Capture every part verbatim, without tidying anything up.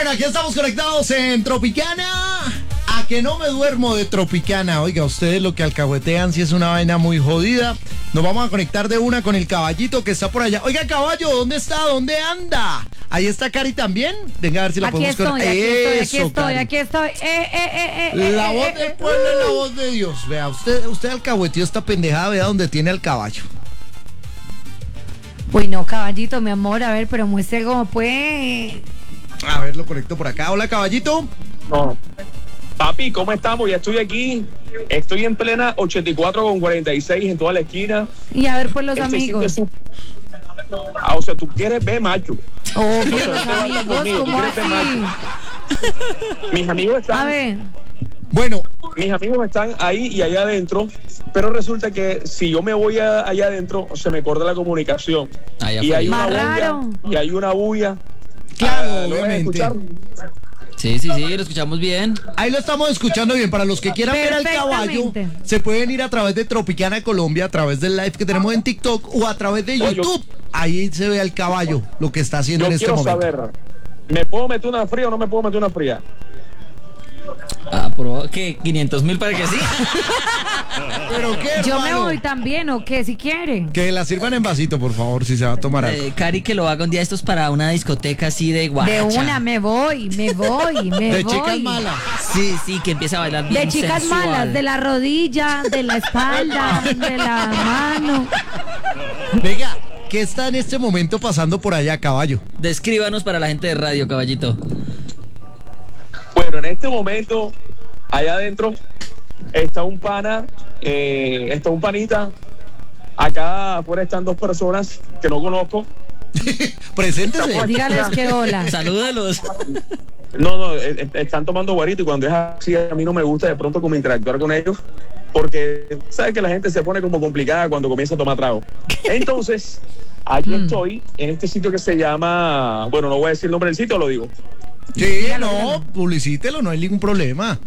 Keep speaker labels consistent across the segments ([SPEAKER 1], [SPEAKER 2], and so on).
[SPEAKER 1] Bueno, aquí estamos conectados en Tropicana. A que no me duermo de Tropicana. Oiga, ustedes lo que alcahuetean si es una vaina muy jodida. Nos vamos a conectar de una con el caballito que está por allá. Oiga, caballo, ¿dónde está? ¿Dónde anda? Ahí está Cari también. Venga a ver si la
[SPEAKER 2] aquí
[SPEAKER 1] podemos
[SPEAKER 2] estoy,
[SPEAKER 1] conectar.
[SPEAKER 2] aquí estoy,
[SPEAKER 1] Eso,
[SPEAKER 2] aquí estoy,
[SPEAKER 1] Cari.
[SPEAKER 2] aquí estoy. Eh, eh, eh, eh,
[SPEAKER 1] La
[SPEAKER 2] eh,
[SPEAKER 1] voz
[SPEAKER 2] eh,
[SPEAKER 1] del
[SPEAKER 2] eh,
[SPEAKER 1] pueblo es la
[SPEAKER 2] uh.
[SPEAKER 1] voz de Dios. Vea, usted, usted alcahueteó esta pendejada, vea dónde tiene al caballo.
[SPEAKER 2] Uy, no, caballito, mi amor, a ver, pero muestre cómo puede.
[SPEAKER 1] A ver, lo conecto por acá. Hola, caballito.
[SPEAKER 3] No. Papi, ¿cómo estamos? Ya estoy aquí. Estoy en plena ochenta y cuatro con cuarenta y seis en toda la esquina.
[SPEAKER 2] Y a ver, pues los
[SPEAKER 3] Este sitio
[SPEAKER 2] amigos.
[SPEAKER 3] es su- Ah, o sea, tú quieres ver, macho.
[SPEAKER 2] Oh,
[SPEAKER 3] No,
[SPEAKER 2] los
[SPEAKER 3] no te vas
[SPEAKER 2] amigos,
[SPEAKER 3] conmigo,
[SPEAKER 2] ¿cómo
[SPEAKER 3] tú quieres ver,
[SPEAKER 2] así?
[SPEAKER 3] macho. Mis amigos están,
[SPEAKER 2] A ver,
[SPEAKER 1] Bueno,
[SPEAKER 3] mis amigos están ahí y allá adentro, pero resulta que si yo me voy a- allá adentro, se me corta la comunicación.
[SPEAKER 4] Allá
[SPEAKER 3] y
[SPEAKER 4] afuera.
[SPEAKER 3] hay una
[SPEAKER 2] Más
[SPEAKER 3] bulla,
[SPEAKER 2] raro.
[SPEAKER 3] y hay una bulla.
[SPEAKER 1] claro,
[SPEAKER 3] Ah, ¿lo vas a
[SPEAKER 1] obviamente.
[SPEAKER 3] escuchar?
[SPEAKER 4] Sí, sí, sí, lo escuchamos bien.
[SPEAKER 1] Ahí lo estamos escuchando bien. Para los que quieran ver al caballo,
[SPEAKER 2] Perfectamente.
[SPEAKER 1] se pueden ir a través de Tropicana Colombia, a través del live que tenemos en TikTok o a través de
[SPEAKER 3] Oye,
[SPEAKER 1] YouTube. Ahí se ve al caballo, lo que está haciendo
[SPEAKER 3] Yo
[SPEAKER 1] en este
[SPEAKER 3] quiero
[SPEAKER 1] momento.
[SPEAKER 3] saber, ¿me puedo meter una fría o no me puedo meter una fría?
[SPEAKER 4] Ah, pero ¿qué? ¿quinientos mil para que sí?
[SPEAKER 1] ¿Pero qué,
[SPEAKER 2] yo me
[SPEAKER 1] hermano?
[SPEAKER 2] voy también, ¿o qué? Si quieren.
[SPEAKER 1] Que la sirvan en vasito, por favor, si se va a tomar algo.
[SPEAKER 4] Eh, Cari, que lo haga un día estos para una discoteca así de guacha.
[SPEAKER 2] De una, me voy, me voy, me
[SPEAKER 1] De
[SPEAKER 2] voy.
[SPEAKER 1] chicas malas.
[SPEAKER 4] Sí, sí, que empieza a bailar bien
[SPEAKER 2] De chicas
[SPEAKER 4] sensual.
[SPEAKER 2] malas, de la rodilla, de la espalda, de la mano.
[SPEAKER 1] Venga, ¿qué está en este momento pasando por allá, caballo?
[SPEAKER 4] Descríbanos para la gente de radio, caballito.
[SPEAKER 3] Bueno, en este momento, allá adentro, está un pana, eh, está un panita. Acá afuera están dos personas que no conozco.
[SPEAKER 1] Preséntese.
[SPEAKER 2] Dígales que hola.
[SPEAKER 4] Salúdalos.
[SPEAKER 3] No, no, eh, eh, están tomando guarito y cuando es así, a mí no me gusta de pronto como interactuar con ellos. Porque sabes que la gente se pone como complicada cuando comienza a tomar trago. Entonces, aquí estoy en este sitio que se llama, bueno, no voy a decir el nombre del sitio, lo digo.
[SPEAKER 1] Sí, no, publicítelo, no hay ningún problema.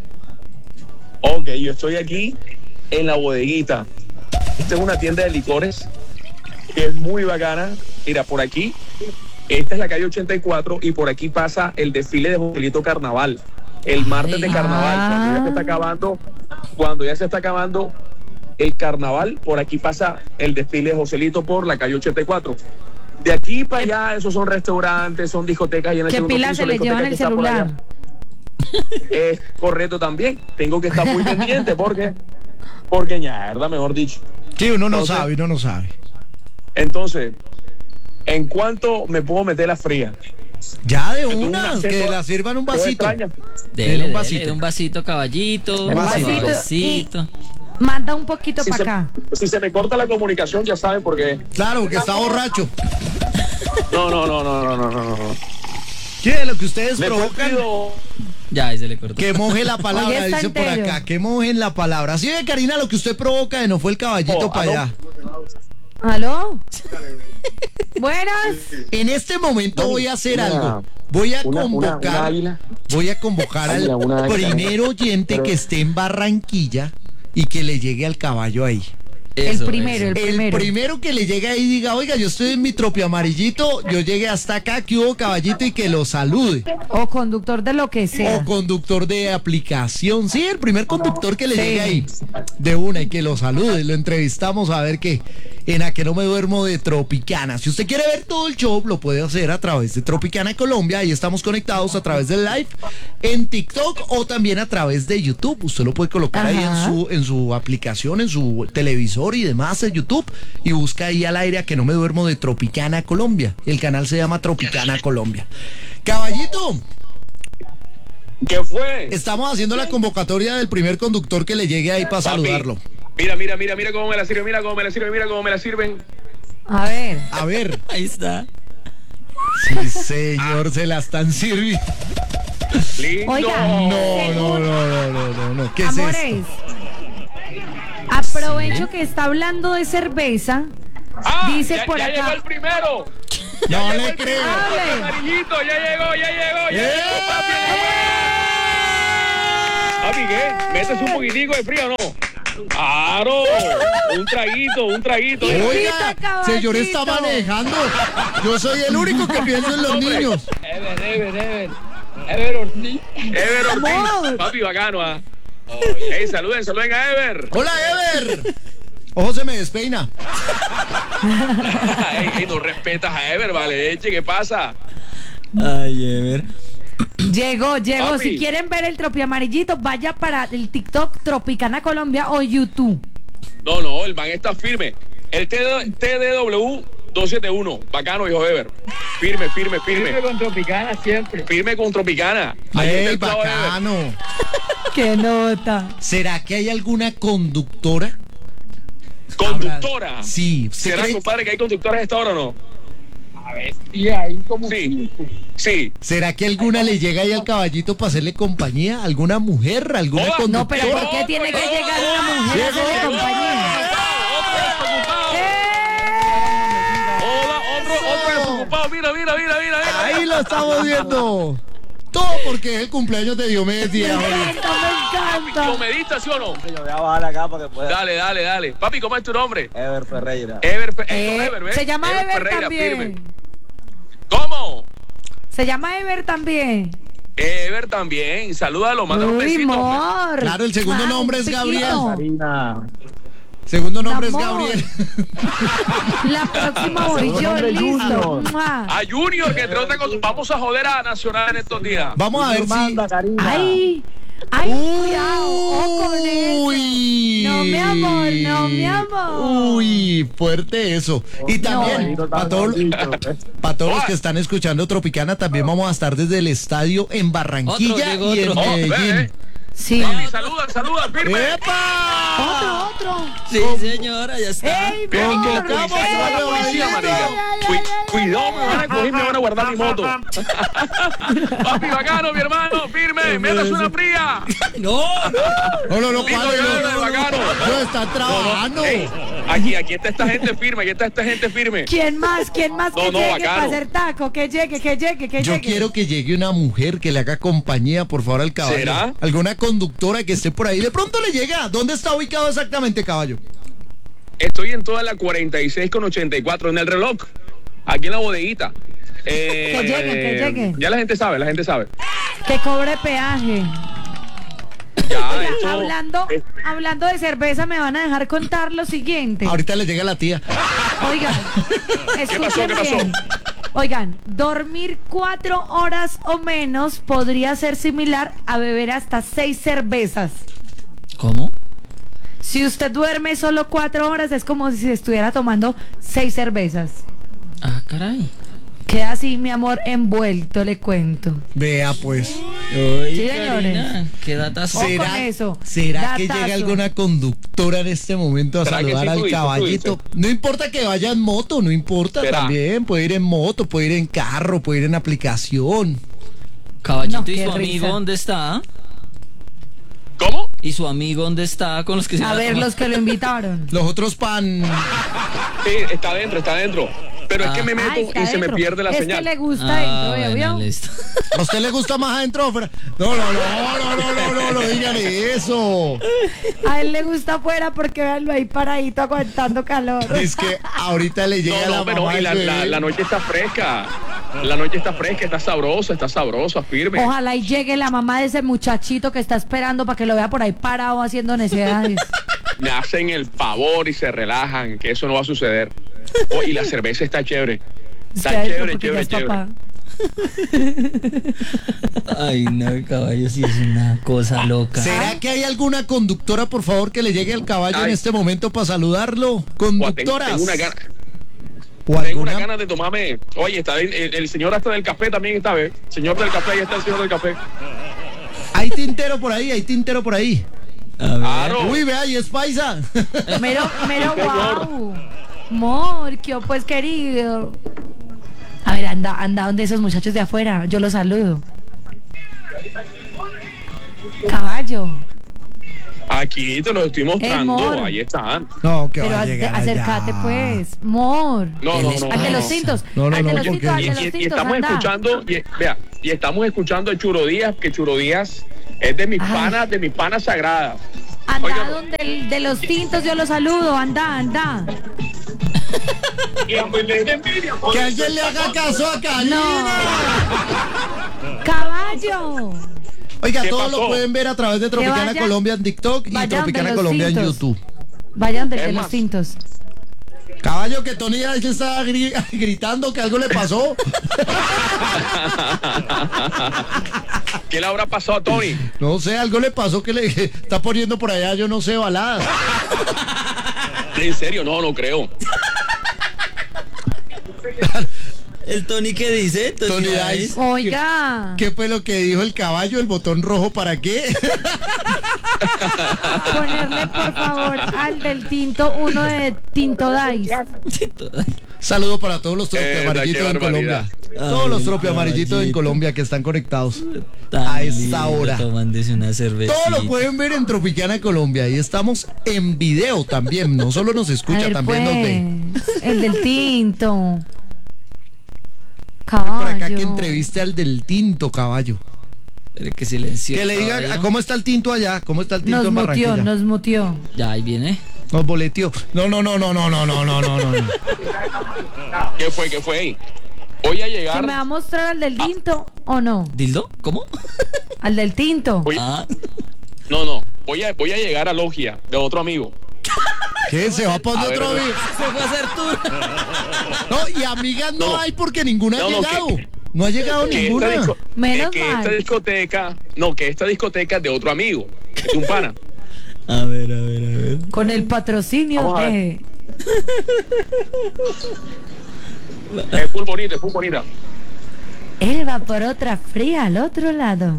[SPEAKER 3] Ok, yo estoy aquí en la bodeguita. Esta es una tienda de licores que es muy bacana. Mira, por aquí, esta es la calle ochenta y cuatro y por aquí pasa el desfile de Joselito Carnaval. El martes
[SPEAKER 4] Ay.
[SPEAKER 3] de carnaval,
[SPEAKER 2] Ah.
[SPEAKER 3] cuando ya se está acabando, cuando ya se está acabando el carnaval, por aquí pasa el desfile de Joselito por la calle ochenta y cuatro. De aquí para allá, esos son restaurantes, son discotecas y en el
[SPEAKER 2] ¿Qué
[SPEAKER 3] segundo
[SPEAKER 2] pila
[SPEAKER 3] piso
[SPEAKER 2] se
[SPEAKER 3] la
[SPEAKER 2] le llevan
[SPEAKER 3] discoteca
[SPEAKER 2] el
[SPEAKER 3] que está por allá.
[SPEAKER 2] celular?
[SPEAKER 3] Es correcto también. Tengo que estar muy pendiente porque, porque ñarda, mejor dicho.
[SPEAKER 1] Sí, uno no
[SPEAKER 3] Entonces-
[SPEAKER 1] sabe, uno no sabe.
[SPEAKER 3] Entonces, ¿en cuánto me puedo meter la fría?
[SPEAKER 1] Ya de
[SPEAKER 3] Yo tengo
[SPEAKER 1] una,
[SPEAKER 3] un
[SPEAKER 1] que
[SPEAKER 3] acento-
[SPEAKER 1] la sirvan un
[SPEAKER 3] ¿No
[SPEAKER 1] vasito.
[SPEAKER 3] extraña?
[SPEAKER 4] Dele,
[SPEAKER 1] un
[SPEAKER 4] dele,
[SPEAKER 1] vasito.
[SPEAKER 4] un vasito, caballito.
[SPEAKER 1] Un vasito.
[SPEAKER 4] Un vasito.
[SPEAKER 2] Manda un poquito
[SPEAKER 3] Si
[SPEAKER 2] para
[SPEAKER 3] se,
[SPEAKER 2] acá.
[SPEAKER 3] si se me corta la comunicación, ya saben por qué.
[SPEAKER 1] Claro, porque está borracho.
[SPEAKER 3] No, no, no, no, no, no, no, no.
[SPEAKER 1] Sí, de lo que ustedes
[SPEAKER 3] Le
[SPEAKER 1] provocan,
[SPEAKER 3] pido-
[SPEAKER 4] Ya, ahí se le cortó.
[SPEAKER 1] que moje la
[SPEAKER 2] Oye,
[SPEAKER 1] palabra,
[SPEAKER 2] está
[SPEAKER 1] dice por
[SPEAKER 2] entero.
[SPEAKER 1] acá, que mojen la palabra. Así de Karina, lo que usted provoca de no fue el caballito
[SPEAKER 3] Oh,
[SPEAKER 1] para
[SPEAKER 3] ¿aló?
[SPEAKER 1] allá.
[SPEAKER 2] ¿Aló? Buenas.
[SPEAKER 1] En este momento voy a hacer
[SPEAKER 3] Una-
[SPEAKER 1] algo. Voy a
[SPEAKER 3] una- una-
[SPEAKER 1] convocar,
[SPEAKER 3] una águila.
[SPEAKER 1] voy a convocar al
[SPEAKER 3] Águila, una águila.
[SPEAKER 1] primer oyente
[SPEAKER 3] Pero-
[SPEAKER 1] que esté en Barranquilla y que le llegue al caballo ahí.
[SPEAKER 4] Eso,
[SPEAKER 2] el primero,
[SPEAKER 4] eso.
[SPEAKER 2] el
[SPEAKER 1] El
[SPEAKER 2] primero.
[SPEAKER 1] primero que le llegue ahí y diga, oiga, yo estoy en mi tropio amarillito, yo llegué hasta acá, que hubo caballito y que lo salude.
[SPEAKER 2] O conductor de lo que
[SPEAKER 1] O
[SPEAKER 2] sea.
[SPEAKER 1] conductor de aplicación. Sí, el primer conductor que le
[SPEAKER 2] Sí.
[SPEAKER 1] llegue ahí de una y que lo salude. Lo entrevistamos a ver qué. En A que no me duermo de Tropicana. Si usted quiere ver todo el show, lo puede hacer a través de Tropicana Colombia. Ahí estamos conectados a través del live en TikTok o también a través de YouTube. Usted lo puede colocar ahí en
[SPEAKER 2] Ajá.
[SPEAKER 1] su, en su aplicación, en su televisor y demás en YouTube. Y busca ahí al aire A que no me duermo de Tropicana Colombia. El canal se llama Tropicana Colombia. Caballito.
[SPEAKER 3] ¿Qué fue?
[SPEAKER 1] Estamos haciendo la convocatoria del primer conductor que le llegue ahí para
[SPEAKER 3] Papi,
[SPEAKER 1] saludarlo.
[SPEAKER 3] Mira, mira, mira, mira cómo me la sirven, mira cómo me la sirven, mira cómo me la sirven.
[SPEAKER 2] A ver.
[SPEAKER 1] A ver.
[SPEAKER 4] Ahí está.
[SPEAKER 1] Sí, señor, se la están sirviendo.
[SPEAKER 3] Lindo.
[SPEAKER 2] Oiga.
[SPEAKER 1] No, no, no, no, no, no, no. ¿Qué es
[SPEAKER 2] Amores,
[SPEAKER 1] esto?
[SPEAKER 2] aprovecho que está hablando de cerveza.
[SPEAKER 3] Ah,
[SPEAKER 2] Dice
[SPEAKER 3] ya,
[SPEAKER 2] por
[SPEAKER 3] ya
[SPEAKER 2] acá.
[SPEAKER 3] llegó el primero.
[SPEAKER 1] No
[SPEAKER 3] llegó
[SPEAKER 1] le
[SPEAKER 3] el
[SPEAKER 1] creo.
[SPEAKER 3] primero,
[SPEAKER 2] Hable.
[SPEAKER 3] amarillito, ya llegó, ya llegó, ya
[SPEAKER 1] ¡Eh!
[SPEAKER 3] llegó, papi. Papi, ¿qué? ¿Metes un poquitico de frío o no? Claro, un traguito, un traguito.
[SPEAKER 2] Oiga,
[SPEAKER 1] Oiga,
[SPEAKER 2] caballito.
[SPEAKER 1] señor está manejando. Yo soy el único que pienso en los
[SPEAKER 3] Hombre.
[SPEAKER 1] niños.
[SPEAKER 3] Ever, ever, ever. Ever Ortiz. Ever Ortiz. Papi, bacano, ¿ah? Hey, saluden, saluden a Ever.
[SPEAKER 1] Hola, Ever. Ojo, se me despeina.
[SPEAKER 3] Ey, ey, no respetas a Ever, vale, eche, ¿qué pasa?
[SPEAKER 4] Ay, Ever.
[SPEAKER 2] Llegó, llegó.
[SPEAKER 3] Papi.
[SPEAKER 2] Si quieren ver el tropi amarillito, vaya para el TikTok Tropicana Colombia o YouTube.
[SPEAKER 3] No, no, el man está firme. El T D W doscientos setenta y uno, bacano, hijo Ever. Firme, firme, firme.
[SPEAKER 5] Firme con Tropicana siempre.
[SPEAKER 3] Firme con Tropicana. Ahí está
[SPEAKER 1] Ey,
[SPEAKER 3] el clavo de Ever.
[SPEAKER 1] bacano.
[SPEAKER 2] ¡Qué nota!
[SPEAKER 1] ¿Será que hay alguna conductora?
[SPEAKER 3] Conductora.
[SPEAKER 1] Sí. ¿usted
[SPEAKER 3] ¿Será,
[SPEAKER 1] cree-
[SPEAKER 3] compadre, que hay conductoras a esta hora o no?
[SPEAKER 5] A ver, sí, hay como
[SPEAKER 3] Sí.
[SPEAKER 5] cinco.
[SPEAKER 3] Sí.
[SPEAKER 1] ¿Será que alguna le llega ahí al caballito para hacerle compañía? ¿Alguna mujer? ¿Alguna
[SPEAKER 3] Hola.
[SPEAKER 1] conductora?
[SPEAKER 2] No, pero ¿por qué tiene que llegar una mujer a hacerle compañía?
[SPEAKER 3] Hola, otro, otro desocupado. Mira, mira, mira, mira, mira.
[SPEAKER 1] Ahí lo estamos viendo. Todo porque es el cumpleaños de Diomedes Díaz.
[SPEAKER 2] Me
[SPEAKER 1] oye.
[SPEAKER 2] encanta, me encanta.
[SPEAKER 3] ¿Lo medita, sí o no?
[SPEAKER 6] Yo voy a bajar acá para que pueda.
[SPEAKER 3] Dale, dale, dale. Papi, ¿cómo es tu nombre?
[SPEAKER 6] Ever Ferreira.
[SPEAKER 3] Ever, Fe-
[SPEAKER 2] Eh,
[SPEAKER 3] esto, Ever, ¿ves?
[SPEAKER 2] se llama Ever
[SPEAKER 3] Ferreira,
[SPEAKER 2] también.
[SPEAKER 3] firme. ¿Cómo?
[SPEAKER 2] Se llama Ever también.
[SPEAKER 3] Ever también. Salúdalo, manda un
[SPEAKER 2] Uy,
[SPEAKER 3] besito. hombre.
[SPEAKER 2] amor.
[SPEAKER 1] Claro, el segundo
[SPEAKER 2] Ah,
[SPEAKER 1] nombre
[SPEAKER 2] un
[SPEAKER 1] es Gabriel.
[SPEAKER 2] besito.
[SPEAKER 6] Karina.
[SPEAKER 1] Segundo nombre es
[SPEAKER 2] Amor.
[SPEAKER 1] Gabriel.
[SPEAKER 2] La próxima voy yo,
[SPEAKER 6] nombre es
[SPEAKER 2] listo.
[SPEAKER 6] Junior.
[SPEAKER 2] Mua.
[SPEAKER 3] A Junior, que entre otras cosas, vamos a joder a Nacional en estos días.
[SPEAKER 1] Vamos a ver si...
[SPEAKER 6] Manda, Karina.
[SPEAKER 2] Ay, ay, cuidado, ojo con eso.
[SPEAKER 1] Uy.
[SPEAKER 2] No, mi amor, no, mi amor.
[SPEAKER 1] Uy, fuerte eso. Y también,
[SPEAKER 6] No,
[SPEAKER 1] para todos, para todos los que están escuchando Tropicana, también vamos a estar desde el estadio en Barranquilla
[SPEAKER 4] Otro, llegó
[SPEAKER 1] y en
[SPEAKER 4] otro.
[SPEAKER 3] Oh, ve,
[SPEAKER 1] Medellín.
[SPEAKER 3] ve.
[SPEAKER 2] Sí.
[SPEAKER 3] Papi, saluda, saluda, firme.
[SPEAKER 1] ¡Epa!
[SPEAKER 2] Otro, otro.
[SPEAKER 4] Sí, señora, ya está.
[SPEAKER 2] ¡Ey,
[SPEAKER 3] Bien,
[SPEAKER 2] mi
[SPEAKER 3] que la
[SPEAKER 2] amor!
[SPEAKER 3] policía, que va la policía, marica. Cu- Cuidado, me van a coger y me van a guardar mi moto. Papi, bacano, mi hermano, firme, métase una fría.
[SPEAKER 4] No,
[SPEAKER 1] No, no, no,
[SPEAKER 3] Listo,
[SPEAKER 1] padre,
[SPEAKER 3] ya,
[SPEAKER 1] no,
[SPEAKER 3] ya,
[SPEAKER 1] no, no,
[SPEAKER 3] bacano.
[SPEAKER 1] no, está trabajando.
[SPEAKER 3] Ey, aquí, aquí está esta gente firme, aquí está esta gente firme.
[SPEAKER 2] ¿Quién más? ¿Quién más
[SPEAKER 3] No,
[SPEAKER 2] que
[SPEAKER 3] no,
[SPEAKER 2] llegue
[SPEAKER 3] bacano.
[SPEAKER 2] para hacer taco? Que llegue, que llegue, que
[SPEAKER 1] Yo
[SPEAKER 2] llegue.
[SPEAKER 1] quiero que llegue una mujer que le haga compañía, por favor, al caballo.
[SPEAKER 3] ¿Será?
[SPEAKER 1] Alguna conductora que esté por ahí. De pronto le llega. ¿Dónde está ubicado exactamente, caballo?
[SPEAKER 3] Estoy en toda la cuarenta y seis con ochenta y cuatro en el reloj, aquí en la bodeguita. Eh,
[SPEAKER 2] Que llegue, que llegue.
[SPEAKER 3] Ya la gente sabe, la gente sabe.
[SPEAKER 2] Que cobre peaje.
[SPEAKER 3] Ya,
[SPEAKER 2] Oiga,
[SPEAKER 3] esto-
[SPEAKER 2] hablando,
[SPEAKER 3] eh,
[SPEAKER 2] hablando de cerveza, me van a dejar contar lo siguiente.
[SPEAKER 1] Ahorita le llega la tía.
[SPEAKER 2] Oigan,
[SPEAKER 3] pasó?
[SPEAKER 2] escuchen
[SPEAKER 3] ¿Qué pasó?
[SPEAKER 2] bien. Oigan, dormir cuatro horas o menos podría ser similar a beber hasta seis cervezas.
[SPEAKER 4] ¿Cómo?
[SPEAKER 2] Si usted duerme solo cuatro horas, es como si estuviera tomando seis cervezas.
[SPEAKER 4] Ah, caray.
[SPEAKER 2] Queda así, mi amor, envuelto, le cuento.
[SPEAKER 1] Vea, pues.
[SPEAKER 4] Oye,
[SPEAKER 2] Sí, señores.
[SPEAKER 4] Karina, qué datazo.
[SPEAKER 2] Ojo
[SPEAKER 1] ¿Será,
[SPEAKER 2] con eso.
[SPEAKER 1] ¿será que
[SPEAKER 2] Datazo.
[SPEAKER 1] llega alguna conductora en este momento a
[SPEAKER 3] ¿Será que
[SPEAKER 1] saludar
[SPEAKER 3] sí, tú
[SPEAKER 1] al
[SPEAKER 3] dices, tú
[SPEAKER 1] caballito?
[SPEAKER 3] dices?
[SPEAKER 1] No importa que vaya en moto, no importa
[SPEAKER 3] ¿Será?
[SPEAKER 1] también. Puede ir en moto, puede ir en carro, puede ir en aplicación.
[SPEAKER 4] Caballito,
[SPEAKER 2] No,
[SPEAKER 4] ¿y
[SPEAKER 2] qué
[SPEAKER 4] su amigo
[SPEAKER 2] risa.
[SPEAKER 4] dónde está?
[SPEAKER 3] ¿Cómo?
[SPEAKER 4] ¿Y su amigo dónde está con los que se
[SPEAKER 2] A
[SPEAKER 4] va
[SPEAKER 2] ver,
[SPEAKER 4] tomar?
[SPEAKER 2] los que lo invitaron.
[SPEAKER 1] Los otros pan.
[SPEAKER 3] Sí, está adentro, está adentro. Pero es que me meto
[SPEAKER 2] Ah, está
[SPEAKER 3] y se me
[SPEAKER 2] dentro.
[SPEAKER 3] pierde la
[SPEAKER 2] es
[SPEAKER 3] señal.
[SPEAKER 2] que le gusta
[SPEAKER 4] Ah,
[SPEAKER 2] dentro, ¿vio?
[SPEAKER 4] bueno,
[SPEAKER 2] ¿vio?
[SPEAKER 4] listo.
[SPEAKER 1] ¿A usted le gusta más adentro? Fra- No, no, no, no, no, no, no, no, dígale eso.
[SPEAKER 2] A él le gusta afuera porque véanlo ahí paradito aguantando calor.
[SPEAKER 1] Es que ahorita le llega
[SPEAKER 3] No,
[SPEAKER 1] la
[SPEAKER 3] no, pero
[SPEAKER 1] mamá
[SPEAKER 3] y la,
[SPEAKER 1] del
[SPEAKER 3] la-
[SPEAKER 1] bebé.
[SPEAKER 3] la noche está fresca. La noche está fresca, está sabrosa, está sabrosa, firme.
[SPEAKER 2] Ojalá y llegue la mamá de ese muchachito que está esperando para que lo vea por ahí parado haciendo necesidades.
[SPEAKER 3] Me hacen el favor y se relajan, que eso no va a suceder. Oh, y la cerveza está chévere. Está
[SPEAKER 2] Espera,
[SPEAKER 3] chévere,
[SPEAKER 2] porque ya
[SPEAKER 3] chévere,
[SPEAKER 2] es
[SPEAKER 3] chévere.
[SPEAKER 2] papá.
[SPEAKER 4] Ay, no, el caballo sí es una cosa loca.
[SPEAKER 1] ¿Será que hay alguna conductora, por favor, que le llegue al caballo en
[SPEAKER 3] Ay.
[SPEAKER 1] este momento para saludarlo?
[SPEAKER 3] Buah, tengo,
[SPEAKER 1] Conductoras.
[SPEAKER 3] tengo una gana,
[SPEAKER 1] ¿O
[SPEAKER 3] tengo
[SPEAKER 1] alguna?
[SPEAKER 3] una ganas de tomarme. Oye, está el, el- el señor hasta del café también está, ¿ves? Señor del café, ahí está el señor del café.
[SPEAKER 1] Hay tintero por ahí, hay tintero por ahí.
[SPEAKER 4] A ver.
[SPEAKER 3] Claro.
[SPEAKER 1] Uy, vea, y es paisa.
[SPEAKER 2] Mero, mero,
[SPEAKER 3] Sí, señor.
[SPEAKER 2] wow. Mor, qué pues querido. A ver, anda, anda donde esos muchachos de afuera. Yo los saludo. Caballo.
[SPEAKER 3] Aquí te lo estoy mostrando,
[SPEAKER 2] mor.
[SPEAKER 3] ahí están.
[SPEAKER 1] No, que
[SPEAKER 2] Pero
[SPEAKER 1] va a
[SPEAKER 2] ac-
[SPEAKER 1] llegar
[SPEAKER 2] acércate,
[SPEAKER 1] allá.
[SPEAKER 2] pues. Mor.
[SPEAKER 3] No, no, no.
[SPEAKER 2] Al de
[SPEAKER 3] no,
[SPEAKER 2] los
[SPEAKER 3] no.
[SPEAKER 2] tintos.
[SPEAKER 1] No, no,
[SPEAKER 2] al de
[SPEAKER 1] no,
[SPEAKER 2] los
[SPEAKER 1] porque-
[SPEAKER 2] tintos, al
[SPEAKER 3] Y,
[SPEAKER 2] de los
[SPEAKER 3] y- y
[SPEAKER 2] tintos.
[SPEAKER 3] estamos
[SPEAKER 2] anda.
[SPEAKER 3] escuchando, y, vea, y estamos escuchando a Churo Díaz, que Churo Díaz es de mis
[SPEAKER 2] Ay.
[SPEAKER 3] panas, de mis panas sagradas.
[SPEAKER 2] Anda
[SPEAKER 3] Oiga.
[SPEAKER 2] donde el de los tintos, yo los saludo. Anda, anda.
[SPEAKER 3] Y
[SPEAKER 1] Que alguien le haga caso a Karina.
[SPEAKER 2] Caballo. caballo.
[SPEAKER 1] Oiga,
[SPEAKER 3] ¿Qué
[SPEAKER 1] todo
[SPEAKER 3] pasó?
[SPEAKER 1] lo pueden ver a través de Tropicana
[SPEAKER 2] vaya-
[SPEAKER 1] Colombia en TikTok y
[SPEAKER 2] vaya
[SPEAKER 1] Tropicana
[SPEAKER 2] donde los
[SPEAKER 1] Colombia en
[SPEAKER 2] tintos.
[SPEAKER 1] YouTube.
[SPEAKER 2] Vayan de,
[SPEAKER 3] Es
[SPEAKER 2] de los
[SPEAKER 3] más.
[SPEAKER 2] tintos.
[SPEAKER 1] Caballo, que Tony ya estaba gri- gritando que algo le pasó.
[SPEAKER 3] ¿Qué le habrá pasado a Tony?
[SPEAKER 1] No sé, algo le pasó que le está poniendo por allá, yo no sé, baladas.
[SPEAKER 3] En serio, no, no creo.
[SPEAKER 4] ¿El Tony qué dice?
[SPEAKER 1] Tony Dice.
[SPEAKER 2] Oiga,
[SPEAKER 1] ¿Qué fue lo que dijo el caballo? ¿El botón rojo para qué?
[SPEAKER 2] ponerle por favor al del tinto uno de Tinto Dice.
[SPEAKER 1] Saludo para todos los tropi
[SPEAKER 3] Eh,
[SPEAKER 1] amarillitos
[SPEAKER 3] qué
[SPEAKER 1] en
[SPEAKER 3] barbaridad.
[SPEAKER 1] Colombia. Todos los tropi amarillitos en
[SPEAKER 4] caballito.
[SPEAKER 1] Colombia que están conectados
[SPEAKER 4] Tan
[SPEAKER 1] a esta
[SPEAKER 4] lindo,
[SPEAKER 1] hora.
[SPEAKER 4] tomándose una cervecita.
[SPEAKER 1] Todo lo pueden ver en Tropicana Colombia y estamos en video también. No solo nos
[SPEAKER 2] A
[SPEAKER 1] escucha,
[SPEAKER 2] ver,
[SPEAKER 1] también nos ve.
[SPEAKER 2] pues, el del tinto.
[SPEAKER 1] Por acá que
[SPEAKER 2] Caballo.
[SPEAKER 1] entreviste al del tinto, caballo.
[SPEAKER 4] Espere que silencio.
[SPEAKER 1] Que le diga
[SPEAKER 4] caballo.
[SPEAKER 1] cómo está el tinto allá, cómo está el tinto
[SPEAKER 2] Nos
[SPEAKER 1] en
[SPEAKER 2] mutió,
[SPEAKER 1] Barranquilla.
[SPEAKER 2] nos mutió.
[SPEAKER 4] Ya, ahí viene.
[SPEAKER 1] Nos boleteó. No, no, no, no, no, no, no, no, no, no.
[SPEAKER 3] ¿Qué fue? ¿Qué fue? Voy a
[SPEAKER 2] ¿Se
[SPEAKER 3] llegar.
[SPEAKER 2] me va a mostrar al del tinto o no?
[SPEAKER 4] ¿Dildo? ¿Cómo?
[SPEAKER 2] Al del tinto.
[SPEAKER 3] Voy-
[SPEAKER 4] Ah,
[SPEAKER 3] No, no. Voy a, voy a llegar a Logia de otro amigo.
[SPEAKER 1] ¿Qué? ¿Se va a poner
[SPEAKER 3] A ver,
[SPEAKER 1] otro
[SPEAKER 3] a ver.
[SPEAKER 1] amigo?
[SPEAKER 4] se fue a hacer tour.
[SPEAKER 1] No, y amigas no,
[SPEAKER 3] No.
[SPEAKER 1] hay porque ninguna
[SPEAKER 3] No,
[SPEAKER 1] ha
[SPEAKER 3] no,
[SPEAKER 1] llegado.
[SPEAKER 3] que-
[SPEAKER 1] no ha llegado
[SPEAKER 3] Que esta,
[SPEAKER 1] ninguna.
[SPEAKER 3] disco-
[SPEAKER 2] Menos
[SPEAKER 3] eh, que
[SPEAKER 2] mal.
[SPEAKER 3] esta discoteca. No, que esta discoteca es de otro amigo. De un pana.
[SPEAKER 4] A ver, a ver, a ver.
[SPEAKER 2] Con el patrocinio
[SPEAKER 3] Vamos a ver.
[SPEAKER 2] de...
[SPEAKER 3] Es muy bonita, es muy bonita.
[SPEAKER 2] Él va por otra fría al otro lado.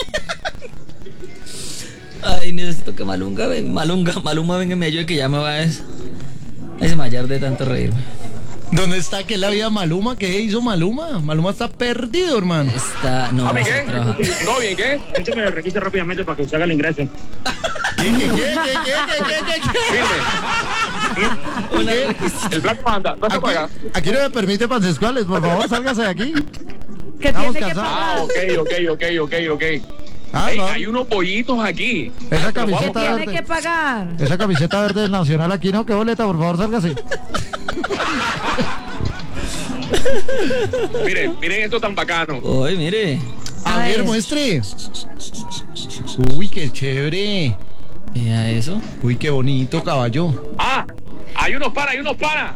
[SPEAKER 4] Ay, necesito que Malunga venga. Malunga, Maluma venga y me ayude que ya me va a des... a desmayar de tanto reírme.
[SPEAKER 1] ¿Dónde está que la vida Maluma? ¿Qué hizo Maluma? Maluma está perdido, hermano.
[SPEAKER 4] Está. No,
[SPEAKER 3] ¿A mí
[SPEAKER 4] no
[SPEAKER 3] qué?
[SPEAKER 4] se trabaja.
[SPEAKER 3] ¿No bien qué?
[SPEAKER 5] Échame el requisito rápidamente para que usted haga el ingreso.
[SPEAKER 1] ¿Qué, qué, qué, qué, qué, qué, qué,
[SPEAKER 3] Firme.
[SPEAKER 1] qué?
[SPEAKER 3] El Black Panda, no se
[SPEAKER 1] Aquí,
[SPEAKER 3] paga.
[SPEAKER 1] aquí no me permite pansexuales, por favor, sálgase de aquí.
[SPEAKER 2] Que
[SPEAKER 1] Estamos
[SPEAKER 2] tiene que
[SPEAKER 1] cansados.
[SPEAKER 3] Ah,
[SPEAKER 2] pagar.
[SPEAKER 3] ok, ok, ok, ok, ok.
[SPEAKER 1] Ah,
[SPEAKER 3] Ey,
[SPEAKER 1] no.
[SPEAKER 3] hay unos pollitos aquí.
[SPEAKER 1] Esa
[SPEAKER 2] Que
[SPEAKER 1] camiseta
[SPEAKER 2] tiene
[SPEAKER 1] verde.
[SPEAKER 2] que pagar.
[SPEAKER 1] Esa camiseta verde del Nacional aquí, ¿no? ¿Qué boleta? Por favor, sálgase.
[SPEAKER 3] Miren, miren esto tan bacano.
[SPEAKER 4] Uy, mire.
[SPEAKER 1] A
[SPEAKER 2] A
[SPEAKER 1] ver,
[SPEAKER 2] ver.
[SPEAKER 1] muestre. Uy, qué chévere.
[SPEAKER 4] Mira eso.
[SPEAKER 1] Uy, qué bonito, caballo.
[SPEAKER 3] Ah, hay unos panas, hay unos panas.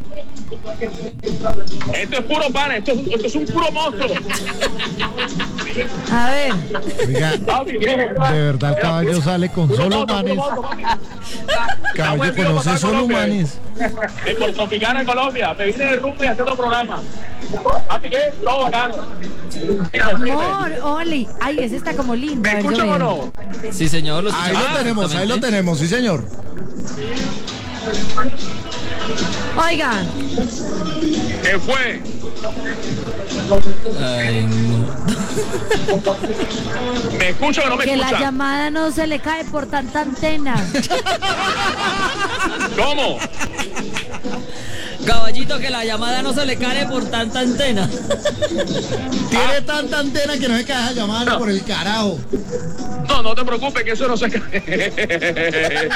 [SPEAKER 3] Esto es puro pana, esto, es- esto es un puro monstruo.
[SPEAKER 2] A ver.
[SPEAKER 1] Oiga,
[SPEAKER 3] Papi,
[SPEAKER 1] de verdad el caballo sale con
[SPEAKER 3] puro
[SPEAKER 1] solo
[SPEAKER 3] monstruo, puro
[SPEAKER 1] manes.
[SPEAKER 3] monstruo, papi.
[SPEAKER 1] Caballo
[SPEAKER 3] Estamos en vivo
[SPEAKER 1] conoce
[SPEAKER 3] para
[SPEAKER 1] solo
[SPEAKER 3] Colombia.
[SPEAKER 1] manes.
[SPEAKER 3] En Puerto Tropicana, en Colombia. Me vine de rumbo y hacer otro programa. Papi, ¿qué? Todo bacano.
[SPEAKER 2] Amor, Oli. Ay, ese está como lindo.
[SPEAKER 3] ¿Me
[SPEAKER 2] A ver, yo
[SPEAKER 3] escuchan o
[SPEAKER 2] veo.
[SPEAKER 3] no?
[SPEAKER 4] Sí, señor. Lo
[SPEAKER 1] Ahí
[SPEAKER 4] escuchamos
[SPEAKER 1] lo tenemos, ahí lo
[SPEAKER 4] perfectamente.
[SPEAKER 1] tenemos, sí, señor.
[SPEAKER 2] Oigan,
[SPEAKER 3] ¿Qué fue?
[SPEAKER 4] Ay, no.
[SPEAKER 3] ¿Me escuchan o no me
[SPEAKER 2] que la
[SPEAKER 3] escuchan?
[SPEAKER 2] llamada no se le cae por tanta antena.
[SPEAKER 3] ¿Cómo?
[SPEAKER 4] Caballito, que la llamada no se le cae por tanta antena.
[SPEAKER 1] Tiene tanta antena que no se cae llamada por el carajo.
[SPEAKER 3] No, no te preocupes, que eso no se cae.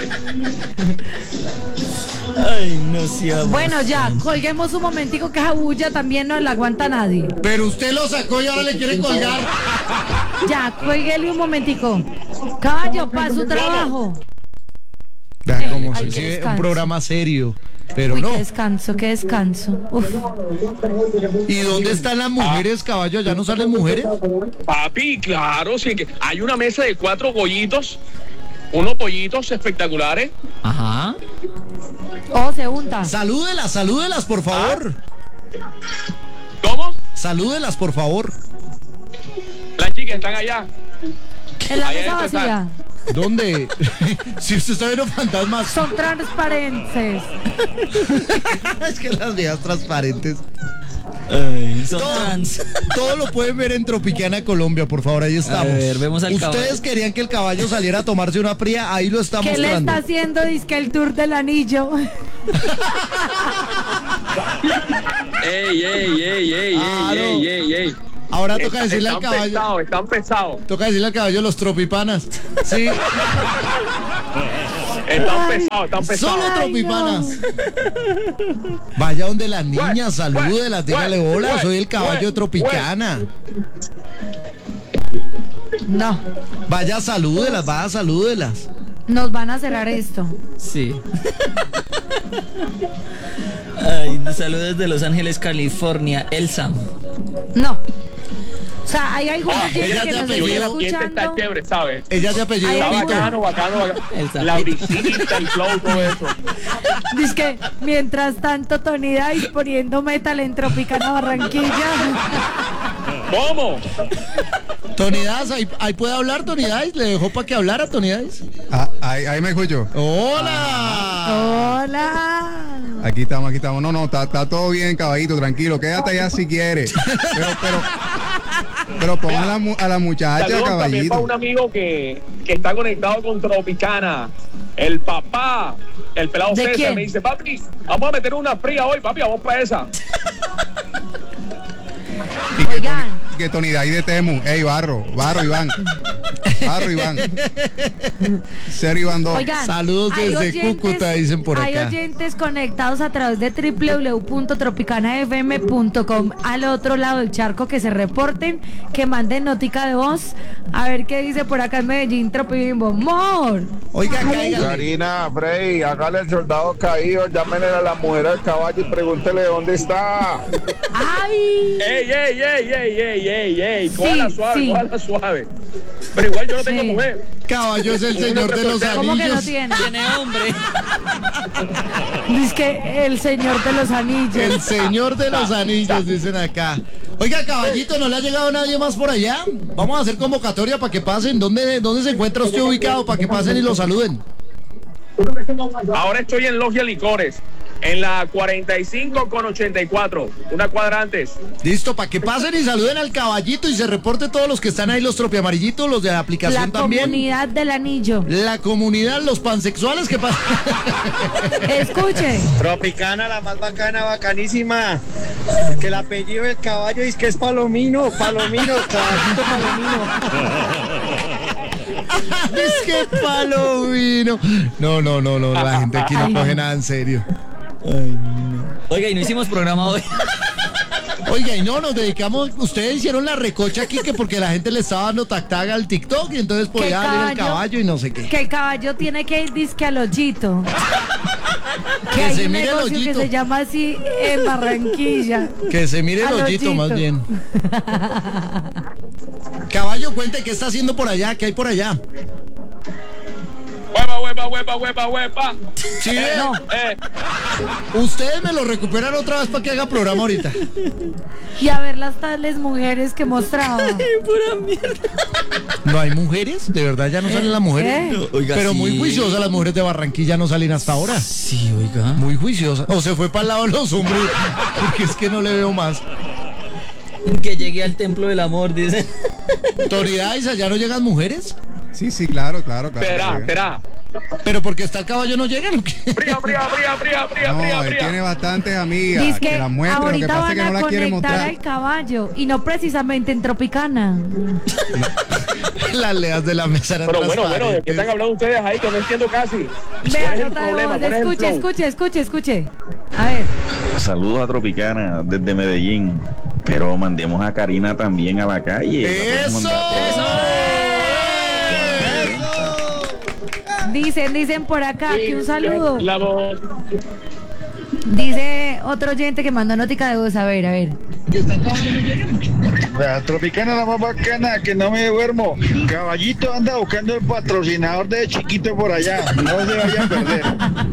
[SPEAKER 4] Ay, no seamos.
[SPEAKER 2] Bueno, ya, colguemos un momentico que esa bulla también no la aguanta nadie.
[SPEAKER 1] Pero usted lo sacó y ahora le quiere colgar.
[SPEAKER 2] Ya, cuélguele un momentico. Caballo, para su trabajo.
[SPEAKER 1] Vea cómo
[SPEAKER 2] Ay,
[SPEAKER 1] se
[SPEAKER 2] qué
[SPEAKER 1] sigue un
[SPEAKER 2] descanso.
[SPEAKER 1] programa serio. Pero
[SPEAKER 2] Uy,
[SPEAKER 1] no.
[SPEAKER 2] qué descanso, qué descanso. Uf.
[SPEAKER 1] ¿Y dónde están las mujeres, caballo? ¿Ya no salen mujeres?
[SPEAKER 3] Papi, claro, sí que hay una mesa de cuatro pollitos, unos pollitos espectaculares.
[SPEAKER 4] Ajá.
[SPEAKER 2] Oh, se unta.
[SPEAKER 1] Salúdelas, salúdelas, por favor.
[SPEAKER 3] ¿Cómo?
[SPEAKER 1] Salúdelas, por favor.
[SPEAKER 3] Las chicas están allá.
[SPEAKER 2] En la
[SPEAKER 3] Ahí
[SPEAKER 2] mesa
[SPEAKER 3] adentro está.
[SPEAKER 2] vacía.
[SPEAKER 1] ¿Dónde? Si usted está viendo fantasmas.
[SPEAKER 2] Son transparentes.
[SPEAKER 1] Es que las viejas transparentes.
[SPEAKER 4] Ay, son
[SPEAKER 1] Todo,
[SPEAKER 4] trans.
[SPEAKER 1] todo lo pueden ver en Tropicana Colombia, por favor, ahí estamos.
[SPEAKER 4] A ver, vemos al
[SPEAKER 1] Ustedes
[SPEAKER 4] caballo.
[SPEAKER 1] querían que el caballo saliera a tomarse una fría, ahí lo está
[SPEAKER 2] ¿Qué le
[SPEAKER 1] mostrando.
[SPEAKER 2] está haciendo? Disque el tour del anillo.
[SPEAKER 3] Ey, ey, ey, ey,
[SPEAKER 1] Ah,
[SPEAKER 3] ey,
[SPEAKER 1] no.
[SPEAKER 3] ey, ey, ey.
[SPEAKER 1] Ahora toca
[SPEAKER 3] Están-
[SPEAKER 1] decirle al
[SPEAKER 3] están
[SPEAKER 1] caballo.
[SPEAKER 3] pesados, están pesados.
[SPEAKER 1] Toca decirle al caballo los tropipanas. Sí,
[SPEAKER 3] Están pesados, están pesados.
[SPEAKER 1] solo
[SPEAKER 2] Ay,
[SPEAKER 1] tropipanas. Vaya donde las niñas,
[SPEAKER 3] Bueno,
[SPEAKER 1] salúdelas, dígale
[SPEAKER 3] bueno,
[SPEAKER 1] hola,
[SPEAKER 3] bueno,
[SPEAKER 1] soy el caballo de
[SPEAKER 3] bueno,
[SPEAKER 1] Tropicana.
[SPEAKER 2] No,
[SPEAKER 1] Vaya, salúdelas, vaya, salúdelas.
[SPEAKER 2] nos van a cerrar esto.
[SPEAKER 4] Sí. Ay, saludos desde Los Ángeles, California, Elsa.
[SPEAKER 2] No. O sea, hay algunos
[SPEAKER 3] Ah,
[SPEAKER 2] oyentes
[SPEAKER 1] ella
[SPEAKER 2] que
[SPEAKER 1] te
[SPEAKER 2] nos
[SPEAKER 1] apellido.
[SPEAKER 2] están
[SPEAKER 3] Y este está
[SPEAKER 2] escuchando.
[SPEAKER 3] chévere, ¿sabes?
[SPEAKER 1] Ella de apellido
[SPEAKER 2] Ay,
[SPEAKER 3] Está
[SPEAKER 2] ay,
[SPEAKER 1] Pica.
[SPEAKER 3] bacano, bacano, bacano.
[SPEAKER 4] El sapito.
[SPEAKER 3] La brisita, el flow, todo eso.
[SPEAKER 2] Dice que mientras tanto Tony Dice poniendo metal en Tropicana Barranquilla.
[SPEAKER 3] ¿Cómo?
[SPEAKER 1] Tony Dice, ahí, ahí puede hablar Tony Dice. ¿Le dejó para que hablara Tony Dice?
[SPEAKER 7] Ah, ahí, ahí me escucho.
[SPEAKER 1] ¡Hola!
[SPEAKER 2] Hola.
[SPEAKER 7] Aquí estamos, aquí estamos. No, no, está, está todo bien, caballito, tranquilo. Quédate allá si quieres. Pero, pero, pero pon a la, mu- a la muchacha,
[SPEAKER 3] Saludos también para
[SPEAKER 7] caballito.
[SPEAKER 3] un amigo que, que está conectado con Tropicana. El papá, el pelado
[SPEAKER 2] ¿De
[SPEAKER 3] César,
[SPEAKER 2] quién?
[SPEAKER 3] me dice, papi, vamos a meter una fría hoy, papi, vamos para esa.
[SPEAKER 7] Y que
[SPEAKER 2] Oigan.
[SPEAKER 7] Tony, que Tony de ahí de Temu. Ey, Barro, Barro, Iván. Barro, Iván. Serio, Iván dos.
[SPEAKER 2] Oigan,
[SPEAKER 1] Saludos
[SPEAKER 2] hay
[SPEAKER 1] desde Cúcuta, dicen por
[SPEAKER 2] Hay
[SPEAKER 1] acá.
[SPEAKER 2] oyentes conectados a través de w w w punto tropicana f m punto com al otro lado del charco, que se reporten, que manden notica de voz. A ver qué dice por acá en Medellín, Tropibimbo. ¡Mor!
[SPEAKER 1] Oiga, cáigale.
[SPEAKER 8] Karina, Frey, hágale el soldado caído, llámenle a la mujer al caballo y pregúntele dónde está.
[SPEAKER 2] ¡Ay!
[SPEAKER 3] ¡Ey, ey, ey, ey, ey, ey, ey!
[SPEAKER 2] Sí,
[SPEAKER 3] Cójala suave,
[SPEAKER 2] sí.
[SPEAKER 3] cójala suave. Pero igual yo no tengo
[SPEAKER 2] Sí.
[SPEAKER 3] mujer.
[SPEAKER 1] Caballo es el señor de los
[SPEAKER 2] ¿Cómo que no
[SPEAKER 1] anillos.
[SPEAKER 2] tiene?
[SPEAKER 4] Tiene hombre.
[SPEAKER 2] Dice que el señor de los anillos.
[SPEAKER 1] El señor de los anillos, dicen acá. Oiga, caballito, ¿no le ha llegado nadie más por allá? Vamos a hacer convocatoria para que pasen. ¿Dónde, dónde se encuentra usted ubicado? Para que pasen y lo saluden.
[SPEAKER 3] Ahora estoy en Logia Licores, en la cuarenta y cinco con ochenta y cuatro, una cuadra antes.
[SPEAKER 1] Listo, para que pasen y saluden al caballito y se reporte todos los que están ahí, los tropiamarillitos, los de la aplicación
[SPEAKER 2] La
[SPEAKER 1] también.
[SPEAKER 2] comunidad del anillo.
[SPEAKER 1] La comunidad, los pansexuales que pasan.
[SPEAKER 2] Escuche.
[SPEAKER 6] Tropicana, la más bacana, bacanísima. Que el apellido del caballo es que es Palomino, Palomino, caballito Palomino.
[SPEAKER 1] Es que palomino. No, no, no, no, la gente aquí no coge nada en serio.
[SPEAKER 4] Oiga, y no hicimos programa hoy.
[SPEAKER 1] Oiga, y no, nos dedicamos, ustedes hicieron la recocha aquí que porque la gente le estaba dando tag al TikTok y entonces podía salir el caballo y no sé qué.
[SPEAKER 2] Que el caballo tiene que ir disque al hoyito. Que,
[SPEAKER 1] Que
[SPEAKER 2] hay
[SPEAKER 1] se
[SPEAKER 2] un
[SPEAKER 1] mire el
[SPEAKER 2] negocio
[SPEAKER 1] hoyito.
[SPEAKER 2] que se llama así en Barranquilla.
[SPEAKER 1] Que se mire el
[SPEAKER 2] Al
[SPEAKER 1] hoyito
[SPEAKER 2] hoyito.
[SPEAKER 1] más bien. Caballo, cuente qué está haciendo por allá, qué hay por allá.
[SPEAKER 3] Huepa, huepa, huepa, huepa, huepa.
[SPEAKER 1] Sí, ve.
[SPEAKER 2] No.
[SPEAKER 3] Eh,
[SPEAKER 1] Ustedes me lo recuperan otra vez para que haga programa ahorita.
[SPEAKER 2] Y a ver las tales mujeres que mostraba.
[SPEAKER 4] Pura mierda.
[SPEAKER 1] ¿No hay mujeres? ¿De verdad ya no salen las mujeres?
[SPEAKER 2] ¿Eh?
[SPEAKER 4] No, oiga,
[SPEAKER 1] Pero
[SPEAKER 4] sí.
[SPEAKER 1] muy juiciosas las mujeres de Barranquilla no salen hasta ahora.
[SPEAKER 4] Sí, oiga.
[SPEAKER 1] Muy juiciosas. O se fue para el lado de los hombres, porque es que no le veo más.
[SPEAKER 4] Que llegue al templo del amor, dice.
[SPEAKER 1] Autoridades, ¿allá no llegan mujeres?
[SPEAKER 7] Sí, sí, claro, claro, claro.
[SPEAKER 3] espera, espera.
[SPEAKER 1] Pero porque está el caballo no llegan o qué?
[SPEAKER 3] Fría, fría, fría, fría, fría,
[SPEAKER 7] No,
[SPEAKER 3] fría,
[SPEAKER 7] él
[SPEAKER 3] fría.
[SPEAKER 7] tiene bastantes amigas.
[SPEAKER 2] Dice
[SPEAKER 7] Que
[SPEAKER 2] que
[SPEAKER 7] la muestre, lo que
[SPEAKER 2] ahorita
[SPEAKER 7] pasa es
[SPEAKER 2] van
[SPEAKER 7] que no
[SPEAKER 2] a
[SPEAKER 7] la quiere
[SPEAKER 2] conectar
[SPEAKER 7] mostrar.
[SPEAKER 2] al caballo y no precisamente en Tropicana.
[SPEAKER 1] Las leas de la mesa eran
[SPEAKER 3] Pero bueno, bueno, ¿de qué
[SPEAKER 1] transparentes.
[SPEAKER 3] están hablando ustedes ahí? Que no entiendo casi. ¿Cuál es
[SPEAKER 2] Vean,
[SPEAKER 3] el
[SPEAKER 2] nota de
[SPEAKER 3] problema?
[SPEAKER 2] voz.
[SPEAKER 3] ¿Cuál es el
[SPEAKER 2] Escuche,
[SPEAKER 3] flow?
[SPEAKER 2] escuche, escuche, escuche. A ver.
[SPEAKER 9] Saludos a Tropicana desde Medellín, pero mandemos a Karina también a la calle.
[SPEAKER 1] ¡Eso!
[SPEAKER 2] Dicen, dicen por acá que un saludo.
[SPEAKER 3] La voz.
[SPEAKER 2] Dice otro oyente que mandó notica de voz. A ver, a ver.
[SPEAKER 8] La Tropicana, la más bacana, que no me duermo. Caballito anda buscando el patrocinador de chiquito por allá. No se vayan a perder.